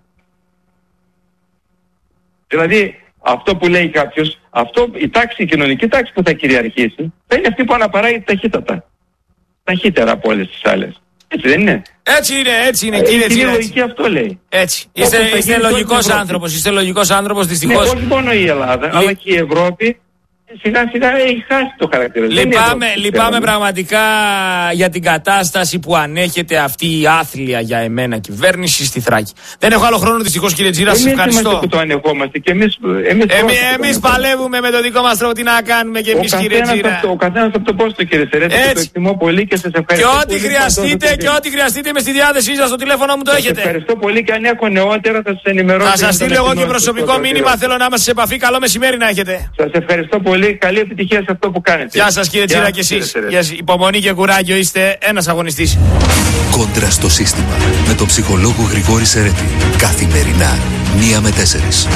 Δηλαδή αυτό που λέει κάποιος, αυτό, η τάξη, η κοινωνική τάξη που θα κυριαρχήσει θα είναι αυτή που αναπαράγει ταχύτατα. Ταχύτερα από όλες τις άλλες. Έτσι δεν είναι? Έτσι είναι, έτσι είναι, κύριε Τζίρα. Είναι λογική, αυτό λέει. Έτσι. Είστε, είστε λογικός άνθρωπος, είστε λογικός άνθρωπος, δυστυχώς. Ναι, όχι μόνο η Ελλάδα, Λυ... αλλά και η Ευρώπη σιγά σιγά έχει χάσει το χαρακτήρα. Λυπάμαι, λυπάμαι πραγματικά για την κατάσταση που ανέχεται αυτή η άθλια για εμένα κυβέρνηση στη Θράκη. Δεν έχω άλλο χρόνο δυστυχώς, κύριε Τζίρα, σας ευχαριστώ. Εμείς είμαστε που το ανεχόμαστε και εμείς... Εμείς, εμείς, εμείς παλεύουμε με το δικό μας τρόπο, τι να κάνουμε και εμείς, κύριε Τζίρα. Ο καθένας από το πόστο, κύριε Σερέτη, το εκτιμώ πολύ και σας ευχαριστώ. Και ό,τι χρειαστείτε και ό,τι χρειαστείτε με στη διάθεσή σας, το τηλέφωνο μου το έχετε. Σας ευχαριστώ πολύ και αν έχω νεότερα θα σας ενημερώσω. Θα σας στείλω εγώ και προσωπικό μήνυμα, θέλω να είμαστε σε επαφή. Καλό μεσημέρι να έχετε. Σας ευχαριστώ πολύ, καλή επιτυχία σε αυτό που κάνετε. Γεια σας, κύριε Τζίρα, και εσείς. Υπομονή και κουράγιο, είστε ένας αγωνιστής. Κόντρα στο σύστημα με τον ψυχολόγο Γρηγόρη Σερέτη. Καθημερινά, μία με τέσσερις.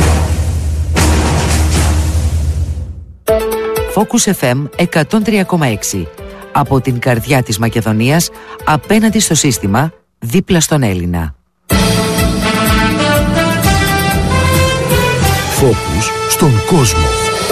Focus εφ εμ εκατόν τρία κόμμα έξι. Από την καρδιά της Μακεδονίας, απέναντι στο σύστημα, δίπλα στον Έλληνα. Focus στον κόσμο.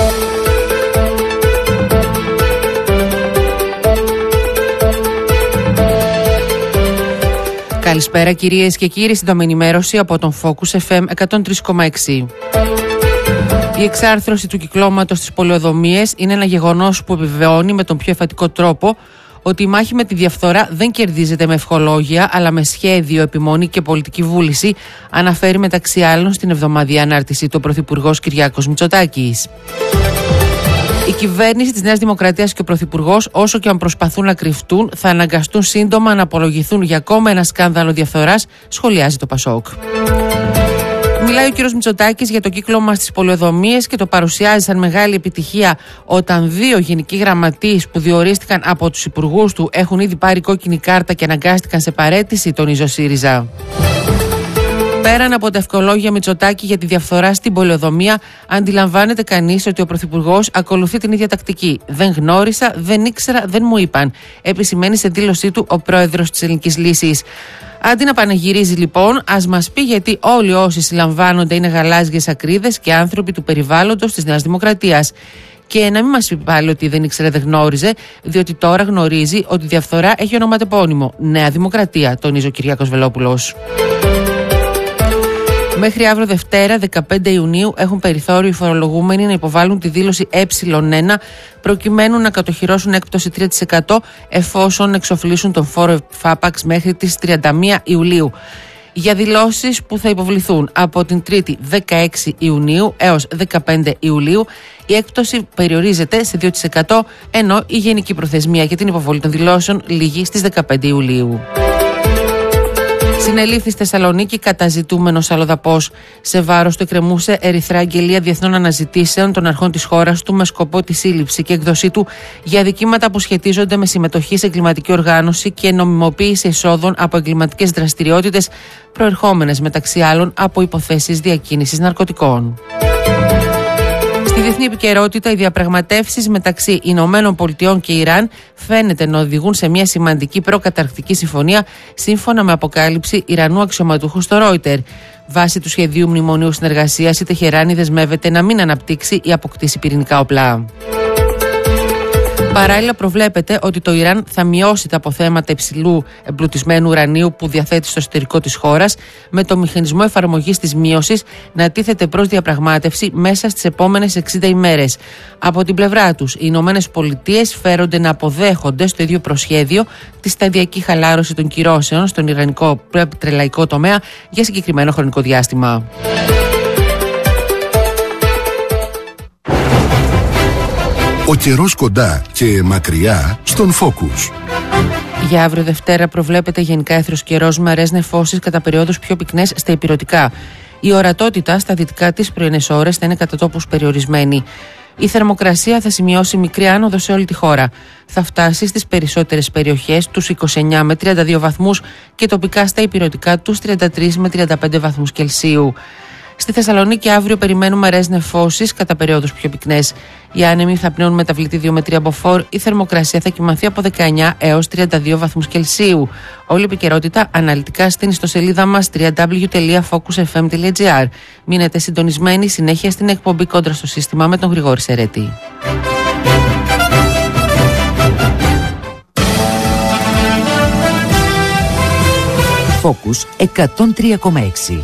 Καλησπέρα κυρίες και κύριοι, στην ενημέρωση από τον Focus εφ εμ εκατόν τρία κόμμα έξι. Η εξάρθρωση του κυκλώματος στις πολεοδομίες είναι ένα γεγονός που επιβεβαιώνει με τον πιο εφατικό τρόπο ότι η μάχη με τη διαφθορά δεν κερδίζεται με ευχολόγια αλλά με σχέδιο, επιμονή και πολιτική βούληση, αναφέρει μεταξύ άλλων στην εβδομαδιαία ανάρτηση του Πρωθυπουργός Κυριάκος Μητσοτάκης. Η κυβέρνηση της Νέας Δημοκρατίας και ο Πρωθυπουργός, όσο και αν προσπαθούν να κρυφτούν, θα αναγκαστούν σύντομα να απολογηθούν για ακόμα ένα σκάνδαλο διαφθοράς, σχολιάζει το Πασόκ. Μιλάει ο κ. Μητσοτάκης για το κύκλωμα στις πολεοδομίες και το παρουσιάζει σαν μεγάλη επιτυχία όταν δύο γενικοί γραμματείς που διορίστηκαν από τους υπουργούς του έχουν ήδη πάρει κόκκινη κάρτα και αναγκάστηκαν σε παραίτηση, τονίζει ο ΣΥΡΙΖΑ. Πέραν από τα ευκολόγια Μητσοτάκη για τη διαφθορά στην πολεοδομία, αντιλαμβάνεται κανείς ότι ο Πρωθυπουργός ακολουθεί την ίδια τακτική. Δεν γνώρισα, δεν ήξερα, δεν μου είπαν, επισημαίνει σε δήλωσή του ο πρόεδρος της Ελληνικής Λύσης. Αντί να πανηγυρίζει λοιπόν, ας μας πει γιατί όλοι όσοι συλλαμβάνονται είναι γαλάζιες ακρίδες και άνθρωποι του περιβάλλοντος της Νέας Δημοκρατίας. Και να μην μας πει πάλι ότι δεν ήξερε, δεν γνώριζε, διότι τώρα γνωρίζει ότι η διαφθορά έχει ονοματεπώνυμο. Νέα Δημοκρατία, τονίζει ο Κυριάκος Βελόπουλος. Μέχρι αύριο Δευτέρα, δεκαπέντε Ιουνίου, έχουν περιθώριο οι φορολογούμενοι να υποβάλουν τη δήλωση ε ένα προκειμένου να κατοχυρώσουν έκπτωση τρία τοις εκατό εφόσον εξοφλήσουν τον φόρο ΦΑΠΑΞ μέχρι τις τριάντα μία Ιουλίου. Για δηλώσεις που θα υποβληθούν από την Τρίτη δεκαέξι Ιουνίου έως δεκαπέντε Ιουλίου, η έκπτωση περιορίζεται σε δύο τοις εκατό, ενώ η γενική προθεσμία για την υποβολή των δηλώσεων λήγει στις δεκαπέντε Ιουλίου. Συνελήφθη στη Θεσσαλονίκη καταζητούμενος αλλοδαπός. Σε βάρος του εκκρεμούσε ερυθρά αγγελία διεθνών αναζητήσεων των αρχών της χώρας του με σκοπό τη σύλληψη και εκδοσή του για αδικήματα που σχετίζονται με συμμετοχή σε εγκληματική οργάνωση και νομιμοποίηση εισόδων από εγκληματικές δραστηριότητες προερχόμενες μεταξύ άλλων από υποθέσεις διακίνησης ναρκωτικών. Στη διεθνή επικαιρότητα, οι διαπραγματεύσεις μεταξύ Ηνωμένων Πολιτειών και Ιράν φαίνεται να οδηγούν σε μια σημαντική προκαταρκτική συμφωνία, σύμφωνα με αποκάλυψη Ιρανού αξιωματούχου στο Ρόιτερ. Βάσει του σχεδίου μνημονίου συνεργασίας, η Τεχεράνη δεσμεύεται να μην αναπτύξει ή αποκτήσει πυρηνικά όπλα. Παράλληλα, προβλέπεται ότι το Ιράν θα μειώσει τα αποθέματα υψηλού εμπλουτισμένου ουρανίου που διαθέτει στο εσωτερικό της χώρας, με το μηχανισμό εφαρμογής της μείωσης να τίθεται προς διαπραγμάτευση μέσα στις επόμενες εξήντα ημέρες. Από την πλευρά τους, οι Ηνωμένες Πολιτείες φέρονται να αποδέχονται στο ίδιο προσχέδιο τη σταδιακή χαλάρωση των κυρώσεων στον ιρανικό πετρελαϊκό τομέα για συγκεκριμένο χρονικό διάστημα. Ο καιρός κοντά και μακριά στον Focus. Για αύριο Δευτέρα προβλέπεται γενικά έθρος καιρός με αραιές νεφώσεις κατά περιόδους πιο πυκνές στα ηπειρωτικά. Η ορατότητα στα δυτικά τις πρωινές ώρες θα είναι κατά τόπους περιορισμένη. Η θερμοκρασία θα σημειώσει μικρή άνοδο σε όλη τη χώρα. Θα φτάσει στις περισσότερες περιοχές τους είκοσι εννέα με τριάντα δύο βαθμούς και τοπικά στα ηπειρωτικά τους τριάντα τρεις με τριάντα πέντε βαθμούς Κελσίου. Στη Θεσσαλονίκη αύριο περιμένουμε αραιές νεφώσεις κατά περιόδους πιο πυκνές. Οι άνεμοι θα πνέουν μεταβλητή δύο με τρία μποφόρ. Η θερμοκρασία θα κυμανθεί από δεκαεννέα έως τριάντα δύο βαθμούς Κελσίου. Όλη η επικαιρότητα αναλυτικά στην ιστοσελίδα μας double-u double-u double-u τελεία focus f m τελεία g r. Μείνετε συντονισμένοι συνέχεια στην εκπομπή Κόντρα στο Σύστημα με τον Γρηγόρη Σερέτη. Focus εκατόν τρία κόμμα έξι.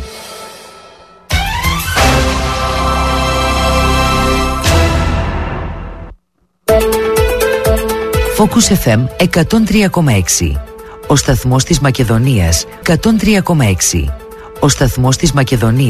Focus εφ εμ εκατόν τρία κόμμα έξι. Ο σταθμός της Μακεδονίας εκατόν τρία κόμμα έξι. Ο σταθμός της Μακεδονίας.